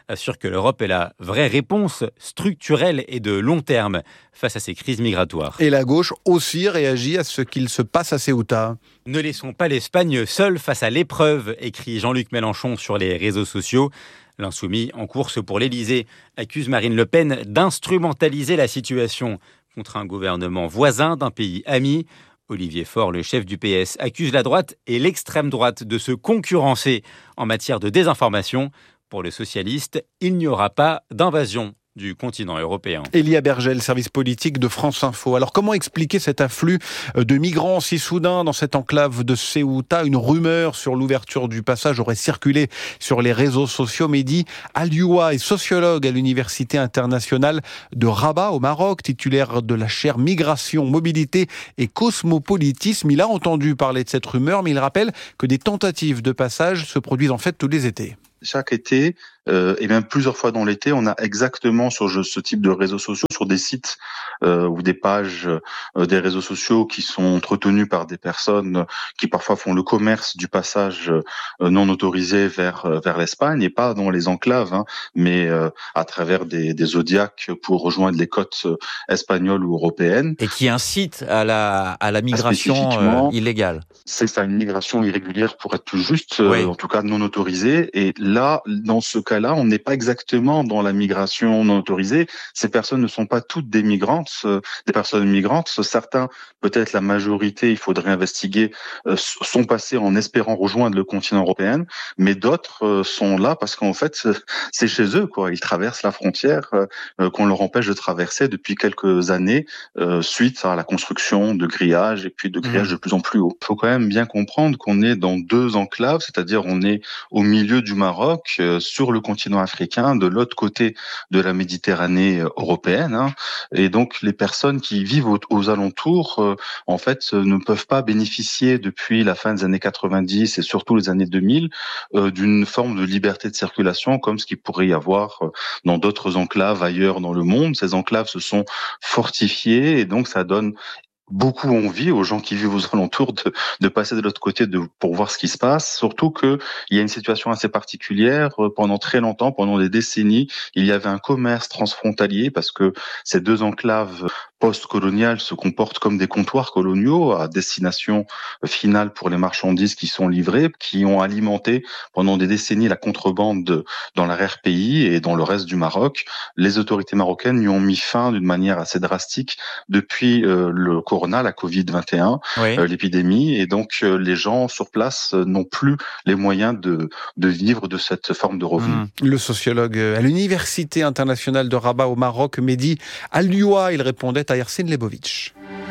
assure que l'Europe est la vraie réponse structurelle et de long terme face à ces crises migratoires. Et la gauche aussi réagit à ce qu'il se passe à Ceuta. Ne laissons pas l'Espagne seule face à l'épreuve, écrit Jean-Luc Mélenchon sur les réseaux sociaux. L'insoumis en course pour l'Élysée accuse Marine Le Pen d'instrumentaliser la situation contre un gouvernement voisin d'un pays ami. Olivier Faure, le chef du P S, accuse la droite et l'extrême droite de se concurrencer en matière de désinformation. Pour le socialiste, il n'y aura pas d'invasion du continent européen. Elia Bergel, service politique de France Info. Alors comment expliquer cet afflux de migrants si soudain dans cette enclave de Ceuta? Une rumeur sur l'ouverture du passage aurait circulé sur les réseaux sociaux. Mehdi Alioua est sociologue à l'Université internationale de Rabat au Maroc, titulaire de la chaire Migration, Mobilité et Cosmopolitisme. Il a entendu parler de cette rumeur, mais il rappelle que des tentatives de passage se produisent en fait tous les étés. Chaque été, euh, et même plusieurs fois dans l'été, on a exactement sur ce type de réseaux sociaux, sur des sites euh, ou des pages euh, des réseaux sociaux qui sont entretenus par des personnes qui parfois font le commerce du passage euh, non autorisé vers euh, vers l'Espagne, et pas dans les enclaves, hein, mais euh, à travers des, des zodiacs pour rejoindre les côtes espagnoles ou européennes. Et qui incitent à la à la migration euh, illégale. C'est ça, une migration irrégulière pour être tout juste, euh, oui. En tout cas non autorisée. Et là, dans ce cas-là, on n'est pas exactement dans la migration non autorisée. Ces personnes ne sont pas toutes des migrantes, euh, des personnes migrantes. Certains, peut-être la majorité, il faudrait investiguer, euh, sont passés en espérant rejoindre le continent européen, mais d'autres euh, sont là parce qu'en fait, c'est chez eux, quoi. Ils traversent la frontière euh, qu'on leur empêche de traverser depuis quelques années, euh, suite à la construction de grillages et puis de grillages mmh. de plus en plus haut. Il faut quand même bien comprendre qu'on est dans deux enclaves, c'est-à-dire on est au milieu du Maroc, euh, sur le continent africain, de l'autre côté de la Méditerranée européenne, hein, et donc les personnes qui vivent aux, aux alentours, euh, en fait, euh, ne peuvent pas bénéficier depuis la fin des années quatre-vingt-dix et surtout les années deux mille euh, d'une forme de liberté de circulation comme ce qu'il pourrait y avoir euh, dans d'autres enclaves ailleurs dans le monde. Ces enclaves se sont fortifiées et donc ça donne beaucoup envie aux gens qui vivent aux alentours de, de passer de l'autre côté de, pour voir ce qui se passe, surtout qu'il y a une situation assez particulière. Pendant très longtemps, pendant des décennies, il y avait un commerce transfrontalier parce que ces deux enclaves post-coloniales se comportent comme des comptoirs coloniaux à destination finale pour les marchandises qui sont livrées, qui ont alimenté pendant des décennies la contrebande dans l'arrière-pays et dans le reste du Maroc. Les autorités marocaines y ont mis fin d'une manière assez drastique depuis euh, le Corona, la covid vingt et un, oui. euh, l'épidémie, et donc euh, les gens sur place euh, n'ont plus les moyens de, de vivre de cette forme de revenu. Mmh. Le sociologue à l'Université internationale de Rabat au Maroc, Mehdi Alioua, il répondait à Yarsine Lebovic.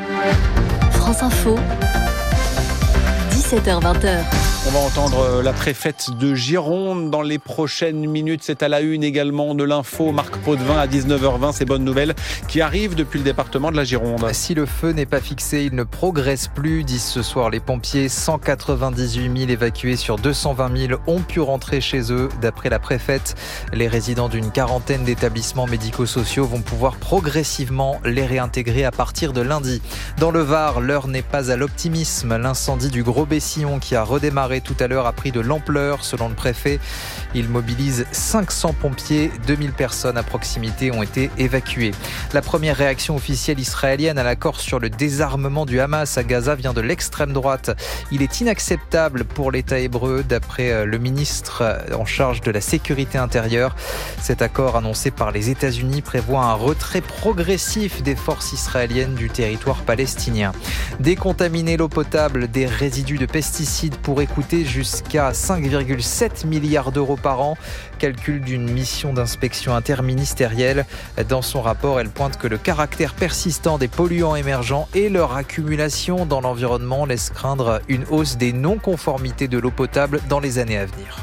France Info, dix-sept heures vingt. On va entendre la préfète de Gironde dans les prochaines minutes. C'est à la une également de l'info. Marc Potvin à dix-neuf heures vingt. Ces bonnes nouvelles qui arrivent depuis le département de la Gironde. Si le feu n'est pas fixé, il ne progresse plus, disent ce soir les pompiers. cent quatre-vingt-dix-huit mille évacués sur deux cent vingt mille ont pu rentrer chez eux. D'après la préfète, les résidents d'une quarantaine d'établissements médico-sociaux vont pouvoir progressivement les réintégrer à partir de lundi. Dans le Var, l'heure n'est pas à l'optimisme. L'incendie du Gros Bessillon qui a redémarré tout à l'heure a pris de l'ampleur. Selon le préfet, il mobilise cinq cents pompiers. deux mille personnes à proximité ont été évacuées. La première réaction officielle israélienne à l'accord sur le désarmement du Hamas à Gaza vient de l'extrême droite. Il est inacceptable pour l'État hébreu, d'après le ministre en charge de la sécurité intérieure. Cet accord annoncé par les États-Unis prévoit un retrait progressif des forces israéliennes du territoire palestinien. Décontaminer l'eau potable des résidus de pesticides pourrait coûter jusqu'à cinq virgule sept milliards d'euros par an. Calcul d'une mission d'inspection interministérielle. Dans son rapport, elle pointe que le caractère persistant des polluants émergents et leur accumulation dans l'environnement laisse craindre une hausse des non-conformités de l'eau potable dans les années à venir.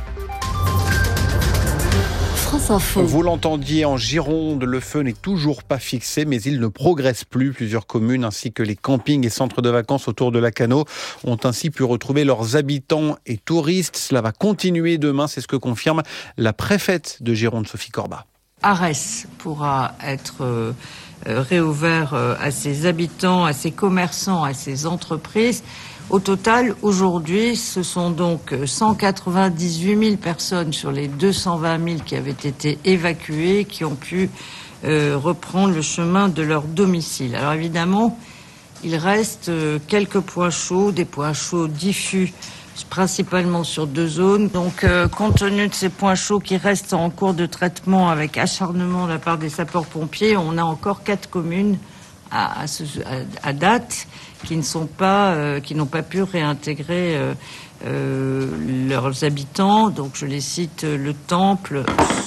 Vous l'entendiez, en Gironde, le feu n'est toujours pas fixé, mais il ne progresse plus. Plusieurs communes ainsi que les campings et centres de vacances autour de Lacanau ont ainsi pu retrouver leurs habitants et touristes. Cela va continuer demain, c'est ce que confirme la préfète de Gironde, Sophie Corbat. Arès pourra être euh, réouvert euh, à ses habitants, à ses commerçants, à ses entreprises Au total, aujourd'hui, ce sont donc cent quatre-vingt-dix-huit mille personnes sur les deux cent vingt mille qui avaient été évacuées, qui ont pu euh, reprendre le chemin de leur domicile. Alors évidemment, il reste euh, quelques points chauds, des points chauds diffus, principalement sur deux zones. Donc, euh, compte tenu de ces points chauds qui restent en cours de traitement avec acharnement de la part des sapeurs-pompiers, on a encore quatre communes à, à, ce, à, à date qui ne sont pas, euh, qui n'ont pas pu réintégrer euh, euh, leurs habitants. Donc, je les cite: le Temple,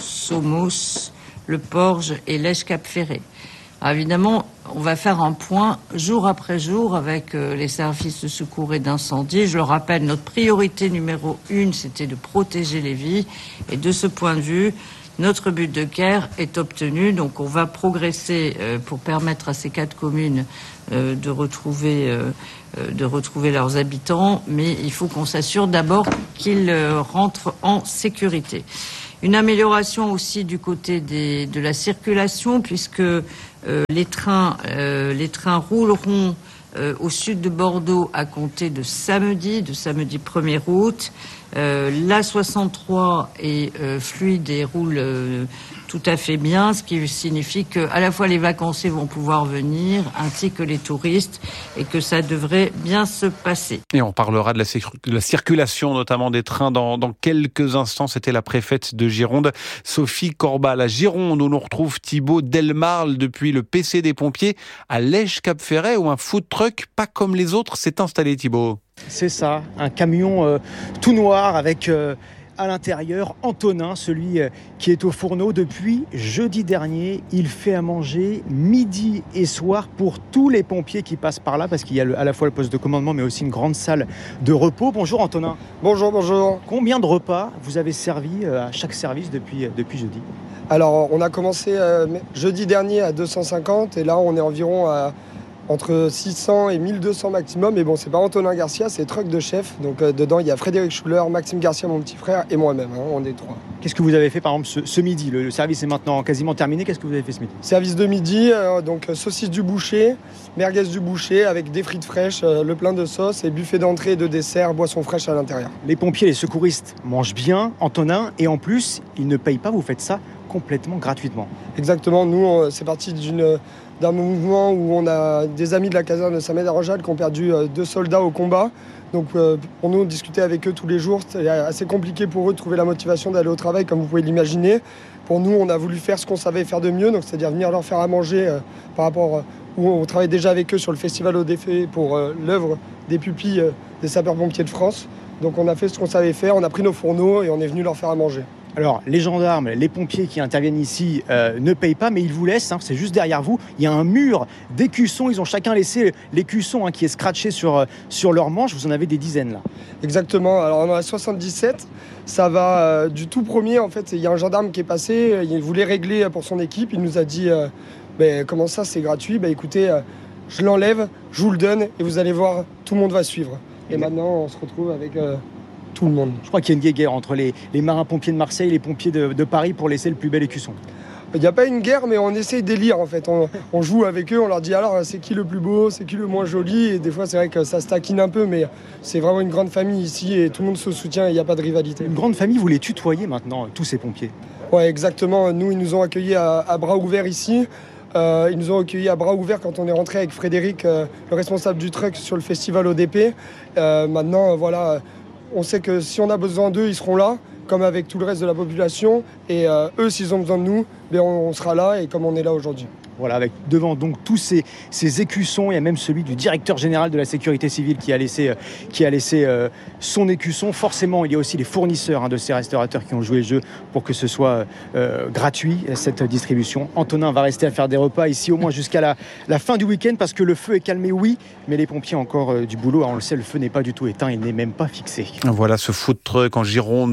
Somos, le Porge et l'Èche-Cap-Ferré. Alors évidemment, on va faire un point jour après jour avec euh, les services de secours et d'incendie. Je le rappelle, notre priorité numéro une, c'était de protéger les vies. Et de ce point de vue, notre but de guerre est obtenu. Donc on va progresser euh, pour permettre à ces quatre communes euh, de retrouver, euh, euh, de retrouver leurs habitants. Mais il faut qu'on s'assure d'abord qu'ils euh, rentrent en sécurité. Une amélioration aussi du côté des, de la circulation, puisque euh, les trains, euh, les trains rouleront euh, au sud de Bordeaux à compter de samedi, de samedi premier août. Euh, l'A soixante-trois est euh, fluide et roule euh, tout à fait bien, ce qui signifie que à la fois les vacanciers vont pouvoir venir, ainsi que les touristes, et que ça devrait bien se passer. Et on parlera de la, de la circulation, notamment des trains, dans, dans quelques instants. C'était la préfète de Gironde, Sophie Corbal. À Gironde, où l'on retrouve Thibaut Delmarle depuis le P C des pompiers à l'Èche-Cap-Ferré, où un food truck pas comme les autres s'est installé, Thibaut. C'est ça, un camion euh, tout noir avec euh, à l'intérieur Antonin, celui euh, qui est au fourneau depuis jeudi dernier. Il fait à manger midi et soir pour tous les pompiers qui passent par là, parce qu'il y a le, à la fois le poste de commandement mais aussi une grande salle de repos. Bonjour Antonin. Bonjour, bonjour. Combien de repas vous avez servi euh, à chaque service depuis, euh, depuis jeudi ? Alors on a commencé euh, jeudi dernier à deux cent cinquante et là on est environ à entre six cents et mille deux cents maximum. Mais bon, c'est pas Antonin Garcia, c'est truck de chef. Donc euh, dedans, il y a Frédéric Schuller, Maxime Garcia, mon petit frère, et moi-même. Hein, on est trois. Qu'est-ce que vous avez fait, par exemple, ce, ce midi ? le, le service est maintenant quasiment terminé. Qu'est-ce que vous avez fait ce midi ? Service de midi, euh, donc saucisse du boucher, merguez du boucher avec des frites fraîches, euh, le plein de sauce et buffet d'entrée et de dessert, boisson fraîche à l'intérieur. Les pompiers, les secouristes mangent bien, Antonin, et en plus, ils ne payent pas. Vous faites ça complètement gratuitement. Exactement. Nous, on, c'est parti d'une... d'un mouvement où on a des amis de la caserne de Saint-Médard-en-Jalles qui ont perdu deux soldats au combat. Donc euh, pour nous, discuter avec eux tous les jours, c'est assez compliqué pour eux de trouver la motivation d'aller au travail, comme vous pouvez l'imaginer. Pour nous, on a voulu faire ce qu'on savait faire de mieux, donc c'est-à-dire venir leur faire à manger euh, par rapport... Euh, où on travaille déjà avec eux sur le Festival au Défait pour euh, l'œuvre des pupilles euh, des sapeurs-pompiers de France. Donc on a fait ce qu'on savait faire, on a pris nos fourneaux et on est venu leur faire à manger. Alors, les gendarmes, les pompiers qui interviennent ici euh, ne payent pas, mais ils vous laissent, hein, c'est juste derrière vous. Il y a un mur d'écussons, ils ont chacun laissé l'écusson hein, qui est scratché sur, euh, sur leur manche. Vous en avez des dizaines là. Exactement, alors on en a soixante-dix-sept. Ça va euh, du tout premier, en fait, il y a un gendarme qui est passé, il voulait régler pour son équipe. Il nous a dit, euh, bah, comment ça, c'est gratuit ? Bah écoutez, euh, je l'enlève, je vous le donne et vous allez voir, tout le monde va suivre. Et, et maintenant, on se retrouve avec... Euh, tout le monde. Je crois qu'il y a une guéguerre entre les, les marins-pompiers de Marseille et les pompiers de, de Paris pour laisser le plus bel écusson. Il n'y a pas une guerre, mais on essaye d'élire en fait. On, on joue avec eux, on leur dit alors c'est qui le plus beau, c'est qui le moins joli. Et des fois c'est vrai que ça se taquine un peu, mais c'est vraiment une grande famille ici et tout le monde se soutient et il n'y a pas de rivalité. Une grande famille, vous les tutoyez maintenant, tous ces pompiers ? Ouais, exactement. Nous, ils nous ont accueillis à, à bras ouverts ici. Euh, ils nous ont accueillis à bras ouverts quand on est rentré avec Frédéric, euh, le responsable du truck, sur le festival O D P. Euh, maintenant, euh, voilà... On sait que si on a besoin d'eux, ils seront là, comme avec tout le reste de la population. Et euh, eux, s'ils ont besoin de nous, ben on, on sera là, et comme on est là aujourd'hui. Voilà, avec devant donc tous ces, ces écussons, il y a même celui du directeur général de la sécurité civile qui a laissé, euh, qui a laissé euh, son écusson. Forcément, il y a aussi les fournisseurs hein, de ces restaurateurs qui ont joué le jeu pour que ce soit euh, gratuit, cette distribution. Antonin va rester à faire des repas ici au moins jusqu'à la, la fin du week-end parce que le feu est calmé, oui, mais les pompiers ont encore euh, du boulot. Alors, on le sait, le feu n'est pas du tout éteint, il n'est même pas fixé. Voilà ce food truck en Gironde pour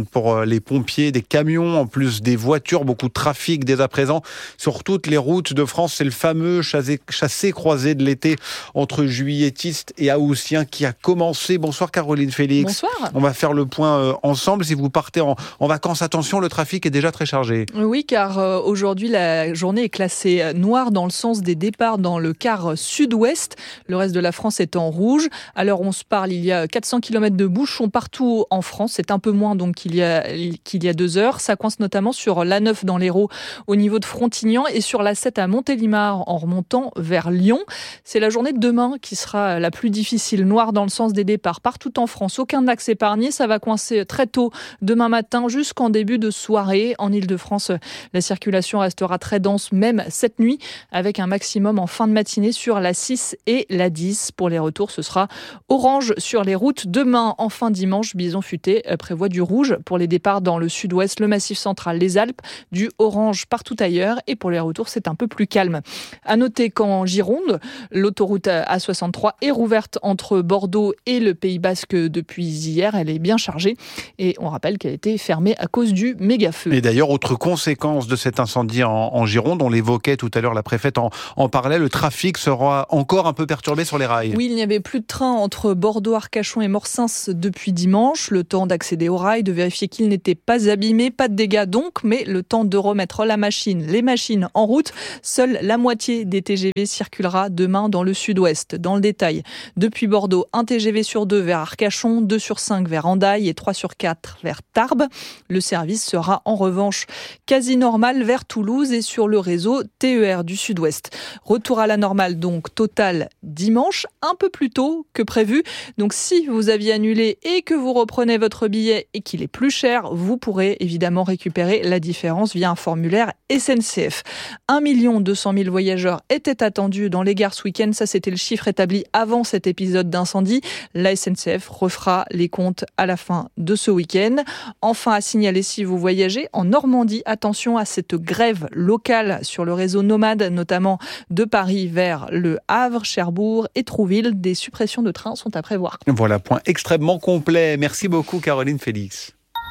par les pompiers, des camions, en plus des voitures, beaucoup de trafic dès à présent sur toutes les routes de France. C'est le fameux chassé-croisé de l'été entre juilletistes et haussiens qui a commencé. Bonsoir Caroline Félix. Bonsoir. On va faire le point ensemble. Si vous partez en, en vacances, attention, le trafic est déjà très chargé. Oui, car euh, aujourd'hui, la journée est classée noire dans le sens des départs dans le quart sud-ouest. Le reste de la France est en rouge. À l'heure où on se parle, il y a quatre cents kilomètres de bouchons partout en France. C'est un peu moins donc qu'il y a, qu'il y a deux heures. Ça coince notamment sur l'A neuf dans l'Hérault au niveau de Frontignan et sur l'A sept à Montélimar en remontant vers Lyon. C'est la journée de demain qui sera la plus difficile. Noire dans le sens des départs partout en France. Aucun axe épargné. Ça va coincer très tôt demain matin jusqu'en début de soirée. En Ile-de-France, la circulation restera très dense même cette nuit avec un maximum en fin de matinée sur la six et la dix. Pour les retours, ce sera orange sur les routes. Demain, en fin dimanche, Bison Futé prévoit du rouge pour les départs dans le sud-ouest, le Massif central, les Alpes, du orange partout ailleurs. Et pour les retours, c'est un peu plus calme. À noter qu'en Gironde, l'autoroute A soixante-trois est rouverte entre Bordeaux et le Pays Basque depuis hier. Elle est bien chargée et on rappelle qu'elle a été fermée à cause du méga-feu. Et d'ailleurs, autre conséquence de cet incendie en, en Gironde, on l'évoquait tout à l'heure, la préfète en, en parlait, le trafic sera encore un peu perturbé sur les rails. Oui, il n'y avait plus de train entre Bordeaux, Arcachon et Morsins depuis dimanche. Le temps d'accéder au rail, de vérifier qu'il n'était pas abîmé, pas de dégâts donc, mais le temps de remettre la machine, les machines en route. Seule la moitié des T G V circulera demain dans le sud-ouest. Dans le détail, depuis Bordeaux, un T G V sur deux vers Arcachon, deux sur cinq vers Hendaye et trois sur quatre vers Tarbes. Le service sera en revanche quasi normal vers Toulouse et sur le réseau T E R du sud-ouest. Retour à la normale donc total dimanche, un peu plus tôt que prévu. Donc si vous aviez annulé et que vous reprenez votre billet et qu'il est plus cher, vous pourrez évidemment récupérer la différence via un formulaire S N C F. un million deux cent mille voyageurs étaient attendus dans les gares ce week-end. Ça, c'était le chiffre établi avant cet épisode d'incendie. La S N C F refera les comptes à la fin de ce week-end. Enfin, à signaler si vous voyagez en Normandie, attention à cette grève locale sur le réseau Nomade, notamment de Paris vers Le Havre, Cherbourg et Trouville. Des suppressions de trains sont à prévoir. Voilà, point extrêmement complet. Merci beaucoup Caroline Félix.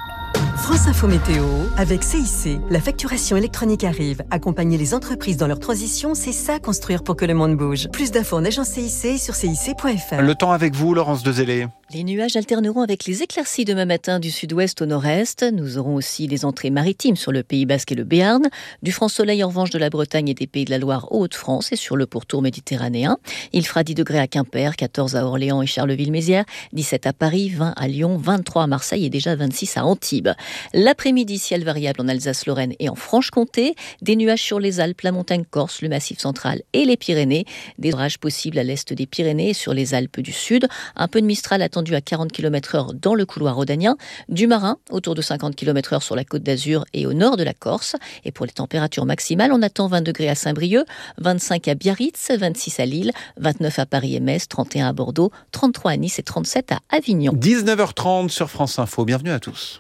France Info Météo avec C I C. La facturation électronique arrive. Accompagner les entreprises dans leur transition, c'est ça construire pour que le monde bouge. Plus d'infos en agence C I C sur C I C point F R. Le temps avec vous, Laurence Dezellé. Les nuages alterneront avec les éclaircies demain matin du sud-ouest au nord-est. Nous aurons aussi les entrées maritimes sur le Pays Basque et le Béarn. Du franc soleil en revanche de la Bretagne et des Pays de la Loire aux Hauts-de-France et sur le pourtour méditerranéen. Il fera dix degrés à Quimper, quatorze à Orléans et Charleville-Mézières, dix-sept à Paris, vingt à Lyon, vingt-trois à Marseille et déjà vingt-six à Antibes. L'après-midi, ciel variable en Alsace-Lorraine et en Franche-Comté. Des nuages sur les Alpes, la montagne corse, le Massif central et les Pyrénées. Des orages possibles à l'est des Pyrénées et sur les Alpes du Sud. Un peu de Mistral attendu à quarante kilomètres heure dans le couloir rhodanien. Du marin, autour de cinquante kilomètres heure sur la Côte d'Azur et au nord de la Corse. Et pour les températures maximales, on attend vingt degrés à Saint-Brieuc, vingt-cinq à Biarritz, vingt-six à Lille, vingt-neuf à Paris et Metz, trente et un à Bordeaux, trente-trois à Nice et trente-sept à Avignon. dix-neuf heures trente sur France Info. Bienvenue à tous.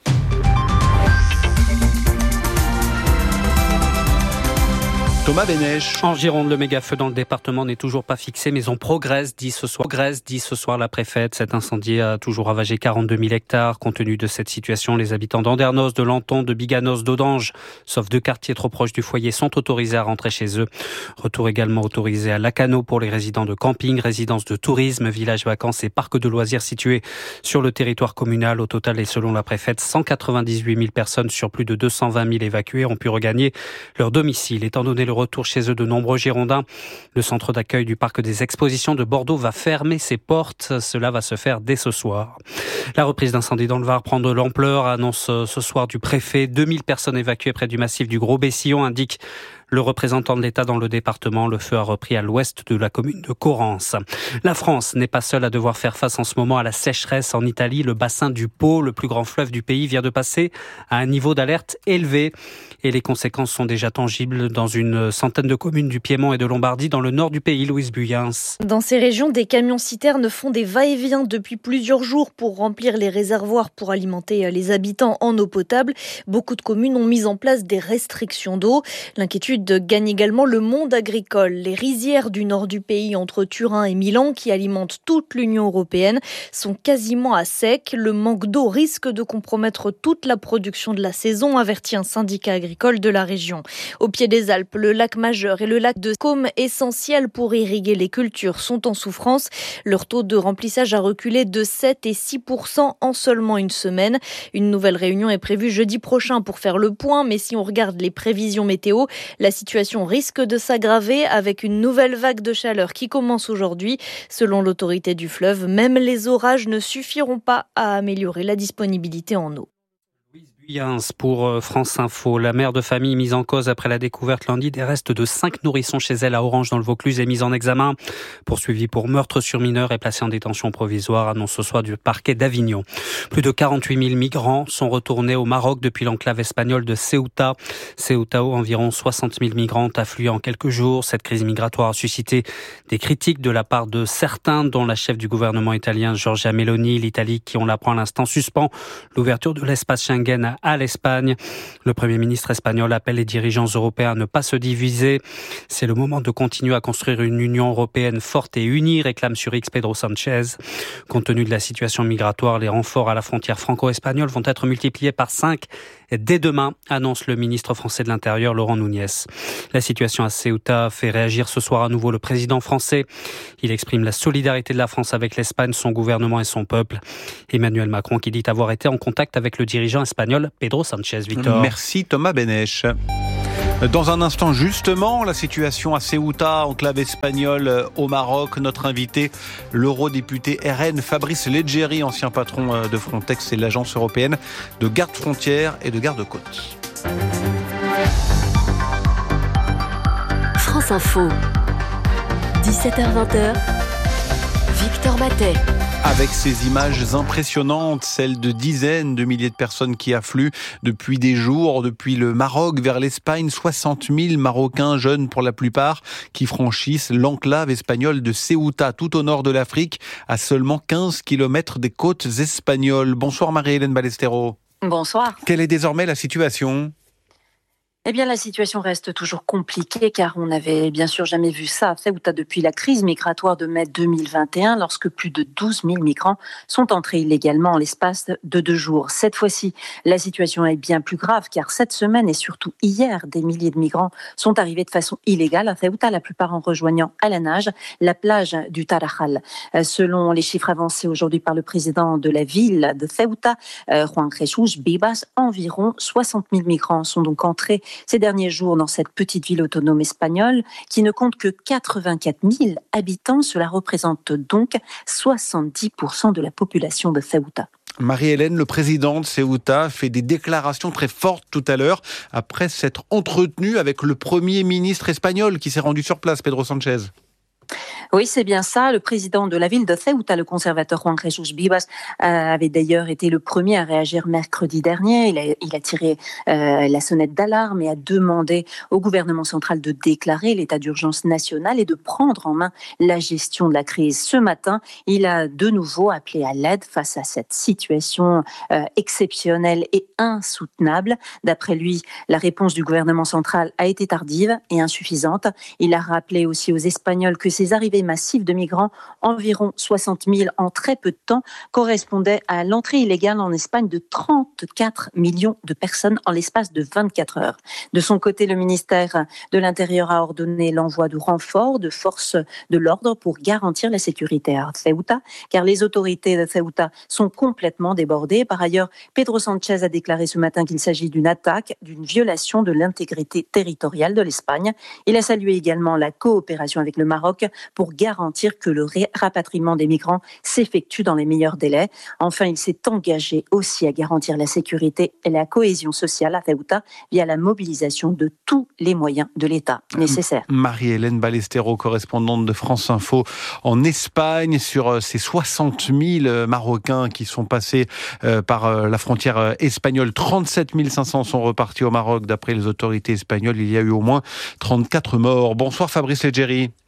Thomas Bénèche. En Gironde, le méga-feu dans le département n'est toujours pas fixé, mais on progresse, dit ce soir. Progresse, dit ce soir la préfète. Cet incendie a toujours ravagé quarante-deux mille hectares. Compte tenu de cette situation, les habitants d'Andernos, de Lanton, de Biganos, d'Audange, sauf deux quartiers trop proches du foyer, sont autorisés à rentrer chez eux. Retour également autorisé à Lacano pour les résidents de camping, résidences de tourisme, villages vacances et parcs de loisirs situés sur le territoire communal. Au total, et selon la préfète, cent quatre-vingt-dix-huit mille personnes sur plus de deux cent vingt mille évacuées ont pu regagner leur domicile. Étant donné le retour chez eux de nombreux Girondins, le centre d'accueil du parc des expositions de Bordeaux va fermer ses portes. Cela va se faire dès ce soir. La reprise d'incendie dans le Var prend de l'ampleur, annonce ce soir du préfet. deux mille personnes évacuées près du massif du Gros-Bessillon, indique le représentant de l'État dans le département. Le feu a repris à l'ouest de la commune de Corrence. La France n'est pas seule à devoir faire face en ce moment à la sécheresse. En Italie, le bassin du Pô, le plus grand fleuve du pays, vient de passer à un niveau d'alerte élevé. Et les conséquences sont déjà tangibles dans une centaine de communes du Piémont et de Lombardie, dans le nord du pays. Louise Buyens. Dans ces régions, des camions-citernes font des va-et-vient depuis plusieurs jours pour remplir les réservoirs pour alimenter les habitants en eau potable. Beaucoup de communes ont mis en place des restrictions d'eau. L'inquiétude inquiétude gagne également le monde agricole. Les rizières du nord du pays entre Turin et Milan, qui alimentent toute l'Union européenne, sont quasiment à sec. Le manque d'eau risque de compromettre toute la production de la saison, avertit un syndicat agricole de la région. Au pied des Alpes, le lac Majeur et le lac de Côme, essentiels pour irriguer les cultures, sont en souffrance. Leur taux de remplissage a reculé de sept et six pour cent en seulement une semaine. Une nouvelle réunion est prévue jeudi prochain pour faire le point, mais si on regarde les prévisions météo, la situation risque de s'aggraver avec une nouvelle vague de chaleur qui commence aujourd'hui. Selon l'autorité du fleuve, même les orages ne suffiront pas à améliorer la disponibilité en eau. Pour France Info, la mère de famille mise en cause après la découverte lundi des restes de cinq nourrissons chez elle à Orange dans le Vaucluse est mise en examen. Poursuivie pour meurtre sur mineur et placée en détention provisoire, annonce ce soir du parquet d'Avignon. Plus de quarante-huit mille migrants sont retournés au Maroc depuis l'enclave espagnole de Ceuta. Ceuta où environ soixante mille migrants affluent en quelques jours. Cette crise migratoire a suscité des critiques de la part de certains, dont la chef du gouvernement italien Giorgia Meloni. L'Italie, qui on l'apprend à l'instant, suspend l'ouverture de l'espace Schengen à à l'Espagne. Le Premier ministre espagnol appelle les dirigeants européens à ne pas se diviser. C'est le moment de continuer à construire une Union européenne forte et unie, réclame sur X Pedro Sanchez. Compte tenu de la situation migratoire, les renforts à la frontière franco-espagnole vont être multipliés par cinq dès demain, annonce le ministre français de l'Intérieur Laurent Nunez. La situation à Ceuta fait réagir ce soir à nouveau le président français. Il exprime la solidarité de la France avec l'Espagne, son gouvernement et son peuple. Emmanuel Macron qui dit avoir été en contact avec le dirigeant espagnol Pedro Sanchez. Victor. Merci Thomas Benech. Dans un instant, justement, la situation à Ceuta, enclave espagnole au Maroc. Notre invité, l'eurodéputé R N Fabrice Leggeri, ancien patron de Frontex et de l'agence européenne de garde-frontières et de garde-côtes. France Info, dix-sept heures vingt, Victor Battet. Avec ces images impressionnantes, celles de dizaines de milliers de personnes qui affluent depuis des jours, depuis le Maroc vers l'Espagne, soixante mille Marocains, jeunes pour la plupart, qui franchissent l'enclave espagnole de Ceuta, tout au nord de l'Afrique, à seulement quinze kilomètres des côtes espagnoles. Bonsoir Marie-Hélène Ballesteros. Bonsoir. Quelle est désormais la situation ? Eh bien, la situation reste toujours compliquée car on n'avait bien sûr jamais vu ça à Ceuta depuis la crise migratoire de mai deux mille vingt et un, lorsque plus de douze mille migrants sont entrés illégalement en l'espace de deux jours. Cette fois-ci, la situation est bien plus grave car cette semaine et surtout hier, des milliers de migrants sont arrivés de façon illégale à Ceuta, la plupart en rejoignant à la nage la plage du Tarajal. Selon les chiffres avancés aujourd'hui par le président de la ville de Ceuta, Juan Jesús Vivas, environ soixante mille migrants sont donc entrés ces derniers jours dans cette petite ville autonome espagnole qui ne compte que quatre-vingt-quatre mille habitants. Cela représente donc soixante-dix pour cent de la population de Ceuta. Marie-Hélène, le président de Ceuta, fait des déclarations très fortes tout à l'heure après s'être entretenu avec le Premier ministre espagnol qui s'est rendu sur place, Pedro Sanchez. Oui, c'est bien ça. Le président de la ville de Ceuta, le conservateur Juan Jesús Vivas, euh, avait d'ailleurs été le premier à réagir mercredi dernier. Il a, il a tiré euh, la sonnette d'alarme et a demandé au gouvernement central de déclarer l'état d'urgence national et de prendre en main la gestion de la crise. Ce matin, il a de nouveau appelé à l'aide face à cette situation euh, exceptionnelle et insoutenable. D'après lui, la réponse du gouvernement central a été tardive et insuffisante. Il a rappelé aussi aux Espagnols que ces arrivées massives de migrants, environ soixante mille en très peu de temps, correspondaient à l'entrée illégale en Espagne de trente-quatre millions de personnes en l'espace de vingt-quatre heures. De son côté, le ministère de l'Intérieur a ordonné l'envoi de renforts de forces de l'ordre pour garantir la sécurité à Ceuta, car les autorités de Ceuta sont complètement débordées. Par ailleurs, Pedro Sanchez a déclaré ce matin qu'il s'agit d'une attaque, d'une violation de l'intégrité territoriale de l'Espagne. Il a salué également la coopération avec le Maroc pour garantir que le rapatriement des migrants s'effectue dans les meilleurs délais. Enfin, il s'est engagé aussi à garantir la sécurité et la cohésion sociale à Ceuta via la mobilisation de tous les moyens de l'État nécessaires. Marie-Hélène Ballesteros, correspondante de France Info en Espagne, sur ces soixante mille Marocains qui sont passés par la frontière espagnole. trente-sept mille cinq cents sont repartis au Maroc. D'après les autorités espagnoles, il y a eu au moins trente-quatre morts. Bonsoir Fabrice Leggeri.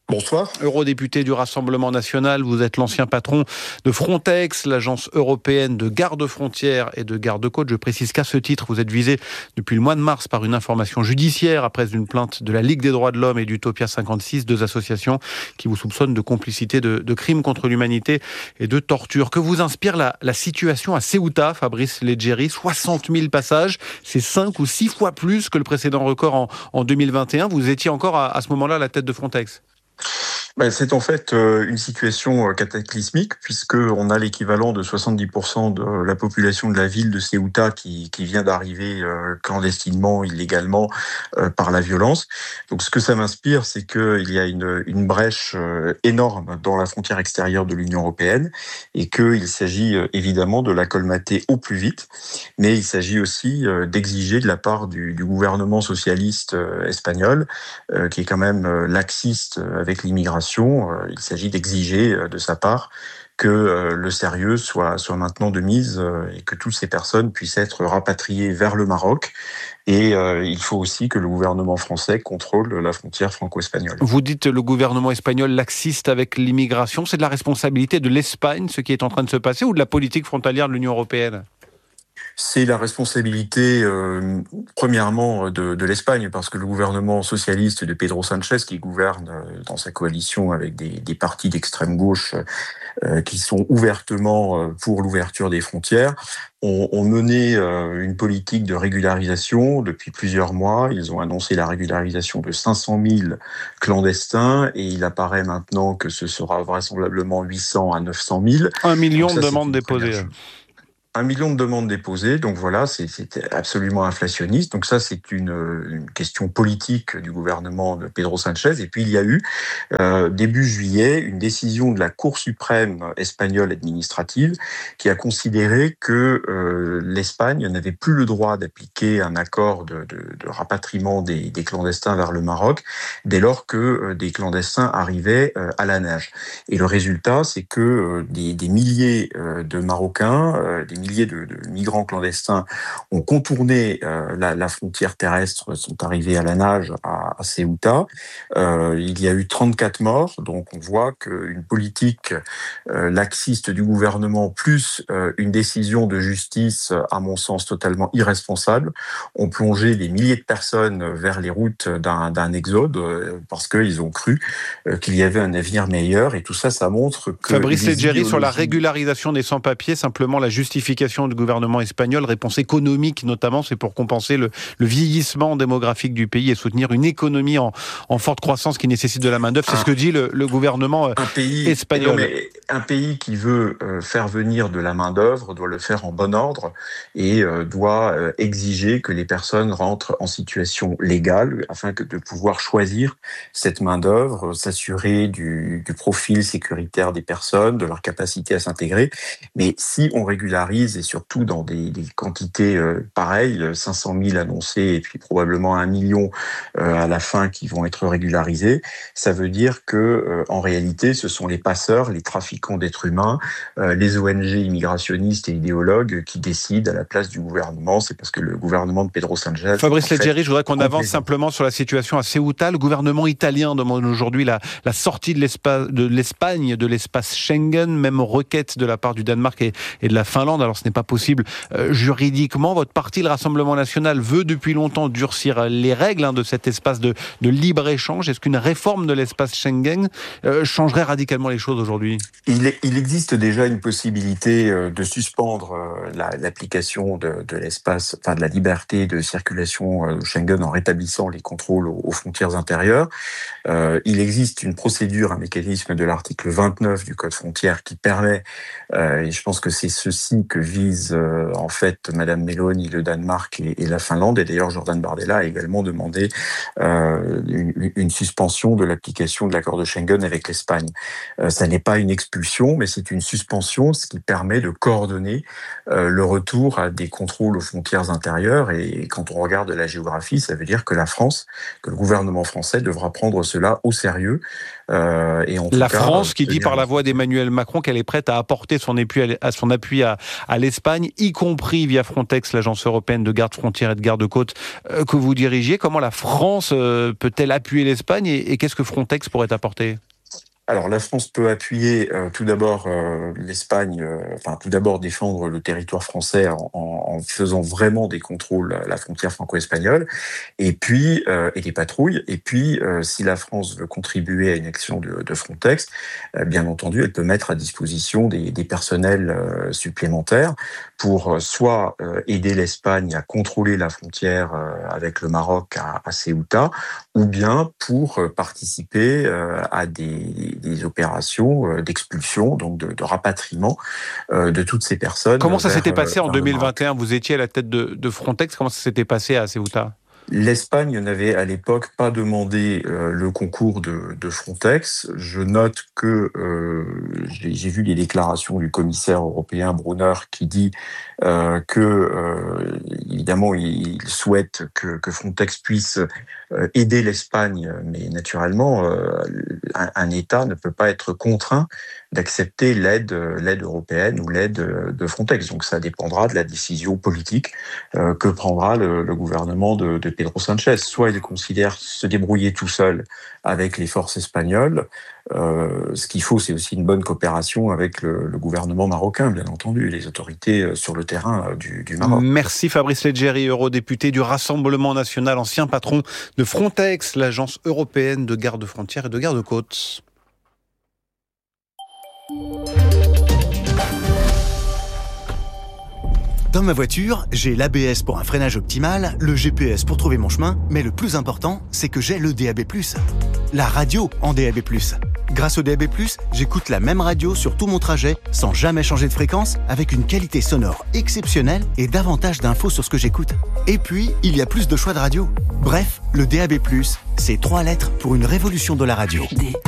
Bonsoir. Eurodéputé du Rassemblement national, vous êtes l'ancien patron de Frontex, l'agence européenne de garde-frontières et de garde-côtes. Je précise qu'à ce titre, vous êtes visé depuis le mois de mars par une information judiciaire après une plainte de la Ligue des droits de l'homme et d'Utopia cinquante-six, deux associations qui vous soupçonnent de complicité de, de crimes contre l'humanité et de torture. Que vous inspire la, la situation à Ceuta, Fabrice Leggeri? soixante mille passages, c'est cinq ou six fois plus que le précédent record en, en deux mille vingt et un. Vous étiez encore à, à ce moment-là à la tête de Frontex. Ben, c'est en fait euh, une situation cataclysmique puisque on a l'équivalent de soixante-dix pour cent de la population de la ville de Ceuta qui, qui vient d'arriver euh, clandestinement, illégalement, euh, par la violence. Donc ce que ça m'inspire, c'est qu'il y a une, une brèche euh, énorme dans la frontière extérieure de l'Union européenne et qu'il s'agit euh, évidemment de la colmater au plus vite, mais il s'agit aussi euh, d'exiger de la part du, du gouvernement socialiste euh, espagnol, euh, qui est quand même euh, laxiste avec l'immigration. Il s'agit d'exiger de sa part que le sérieux soit, soit maintenant de mise et que toutes ces personnes puissent être rapatriées vers le Maroc. Et euh, il faut aussi que le gouvernement français contrôle la frontière franco-espagnole. Vous dites le gouvernement espagnol laxiste avec l'immigration. C'est de la responsabilité de l'Espagne, ce qui est en train de se passer, ou de la politique frontalière de l'Union européenne ? C'est la responsabilité, euh, premièrement, de, de l'Espagne, parce que le gouvernement socialiste de Pedro Sánchez, qui gouverne euh, dans sa coalition avec des, des partis d'extrême gauche euh, qui sont ouvertement euh, pour l'ouverture des frontières, ont, ont mené euh, une politique de régularisation depuis plusieurs mois. Ils ont annoncé la régularisation de cinq cent mille clandestins et il apparaît maintenant que ce sera vraisemblablement huit cents à neuf cent mille. Un million de demandes déposées. Un million de demandes déposées, donc voilà, c'est, c'est absolument inflationniste. Donc ça, c'est une, une question politique du gouvernement de Pedro Sánchez. Et puis il y a eu, euh, début juillet, une décision de la Cour suprême espagnole administrative qui a considéré que euh, l'Espagne n'avait plus le droit d'appliquer un accord de, de, de rapatriement des, des clandestins vers le Maroc dès lors que euh, des clandestins arrivaient euh, à la nage. Et le résultat, c'est que euh, des, des milliers euh, de Marocains, euh, des milliers de, de migrants clandestins ont contourné euh, la, la frontière terrestre, sont arrivés à la nage à, à Ceuta. Euh, il y a eu trente-quatre morts, donc on voit qu'une politique euh, laxiste du gouvernement plus euh, une décision de justice, à mon sens totalement irresponsable, ont plongé des milliers de personnes vers les routes d'un, d'un exode euh, parce qu'ils ont cru euh, qu'il y avait un avenir meilleur. Et tout ça, ça montre que... Fabrice Leggeri, sur la régularisation des sans-papiers, simplement la justification du gouvernement espagnol, réponse économique notamment, c'est pour compenser le, le vieillissement démographique du pays et soutenir une économie en, en forte croissance qui nécessite de la main-d'œuvre. C'est un, ce que dit le, le gouvernement un pays, espagnol. Non, mais un pays qui veut euh, faire venir de la main-d'œuvre doit le faire en bon ordre et euh, doit euh, exiger que les personnes rentrent en situation légale afin que de pouvoir choisir cette main-d'œuvre, s'assurer du, du profil sécuritaire des personnes, de leur capacité à s'intégrer. Mais si on régularise et surtout dans des, des quantités euh, pareilles, cinq cent mille annoncés et puis probablement un million euh, à la fin qui vont être régularisés, ça veut dire que euh, en réalité, ce sont les passeurs, les trafiquants d'êtres humains, euh, les O N G immigrationnistes et idéologues qui décident à la place du gouvernement. C'est parce que le gouvernement de Pedro Sánchez... Fabrice Leggeri, je voudrais qu'on avance simplement sur la situation à Ceuta. Le gouvernement italien demande aujourd'hui la, la sortie de, de l'Espagne de l'espace Schengen, même requête de la part du Danemark et, et de la Finlande. Alors ce n'est pas possible euh, juridiquement. Votre parti, le Rassemblement national, veut depuis longtemps durcir les règles hein, de cet espace de, de libre-échange. Est-ce qu'une réforme de l'espace Schengen euh, changerait radicalement les choses aujourd'hui ? il, est, il existe déjà une possibilité euh, de suspendre euh, la, l'application de, de l'espace, enfin de la liberté de circulation euh, Schengen en rétablissant les contrôles aux, aux frontières intérieures. Euh, il existe une procédure, un mécanisme de l'article vingt-neuf du Code frontière qui permet, euh, et je pense que c'est ceci que vise euh, en fait Madame Meloni, le Danemark et, et la Finlande. Et d'ailleurs, Jordan Bardella a également demandé euh, une, une suspension de l'application de l'accord de Schengen avec l'Espagne. Euh, ça n'est pas une expulsion d'expulsion, mais c'est une suspension, ce qui permet de coordonner euh, le retour à des contrôles aux frontières intérieures. Et quand on regarde la géographie, ça veut dire que la France, que le gouvernement français devra prendre cela au sérieux. Euh, et en tout la cas, France qui tenir... dit par la voix d'Emmanuel Macron qu'elle est prête à apporter son appui à, son appui à, à l'Espagne, y compris via Frontex, l'agence européenne de garde-frontières et de garde-côtes euh, que vous dirigiez. Comment la France euh, peut-elle appuyer l'Espagne et, et qu'est-ce que Frontex pourrait apporter ? Alors la France peut appuyer euh, tout d'abord euh, l'Espagne, euh, enfin tout d'abord défendre le territoire français en, en, en faisant vraiment des contrôles à la frontière franco-espagnole, et puis euh, et des patrouilles. Et puis euh, si la France veut contribuer à une action de, de Frontex, euh, bien entendu, elle peut mettre à disposition des, des personnels euh, supplémentaires pour euh, soit euh, aider l'Espagne à contrôler la frontière euh, avec le Maroc à, à Ceuta, ou bien pour euh, participer euh, à des des opérations d'expulsion, donc de, de rapatriement euh, de toutes ces personnes. Comment ça vers, s'était passé en deux mille vingt et un ? Vous étiez à la tête de, de Frontex, comment ça s'était passé à Ceuta ? L'Espagne n'avait à l'époque pas demandé euh, le concours de, de Frontex. Je note que euh, j'ai, j'ai vu les déclarations du commissaire européen Brunner qui dit euh, que euh, évidemment il, il souhaite que, que Frontex puisse euh, aider l'Espagne, mais naturellement euh, un, un État ne peut pas être contraint d'accepter l'aide, l'aide européenne ou l'aide de Frontex. Donc ça dépendra de la décision politique euh, que prendra le, le gouvernement de, de Pedro Sanchez. Soit il considère se débrouiller tout seul avec les forces espagnoles. Euh, ce qu'il faut, c'est aussi une bonne coopération avec le, le gouvernement marocain, bien entendu, et les autorités sur le terrain du, du Maroc. Merci Fabrice Leggeri, eurodéputé du Rassemblement national, ancien patron de Frontex, l'agence européenne de garde-frontières et de garde-côtes. Dans ma voiture, j'ai l'A B S pour un freinage optimal, le G P S pour trouver mon chemin, mais le plus important, c'est que j'ai le D A B plus. La radio en D A B plus. Grâce au D A B plus, j'écoute la même radio sur tout mon trajet, sans jamais changer de fréquence, avec une qualité sonore exceptionnelle et davantage d'infos sur ce que j'écoute. Et puis, il y a plus de choix de radio. Bref, le D A B plus, c'est trois lettres pour une révolution de la radio. D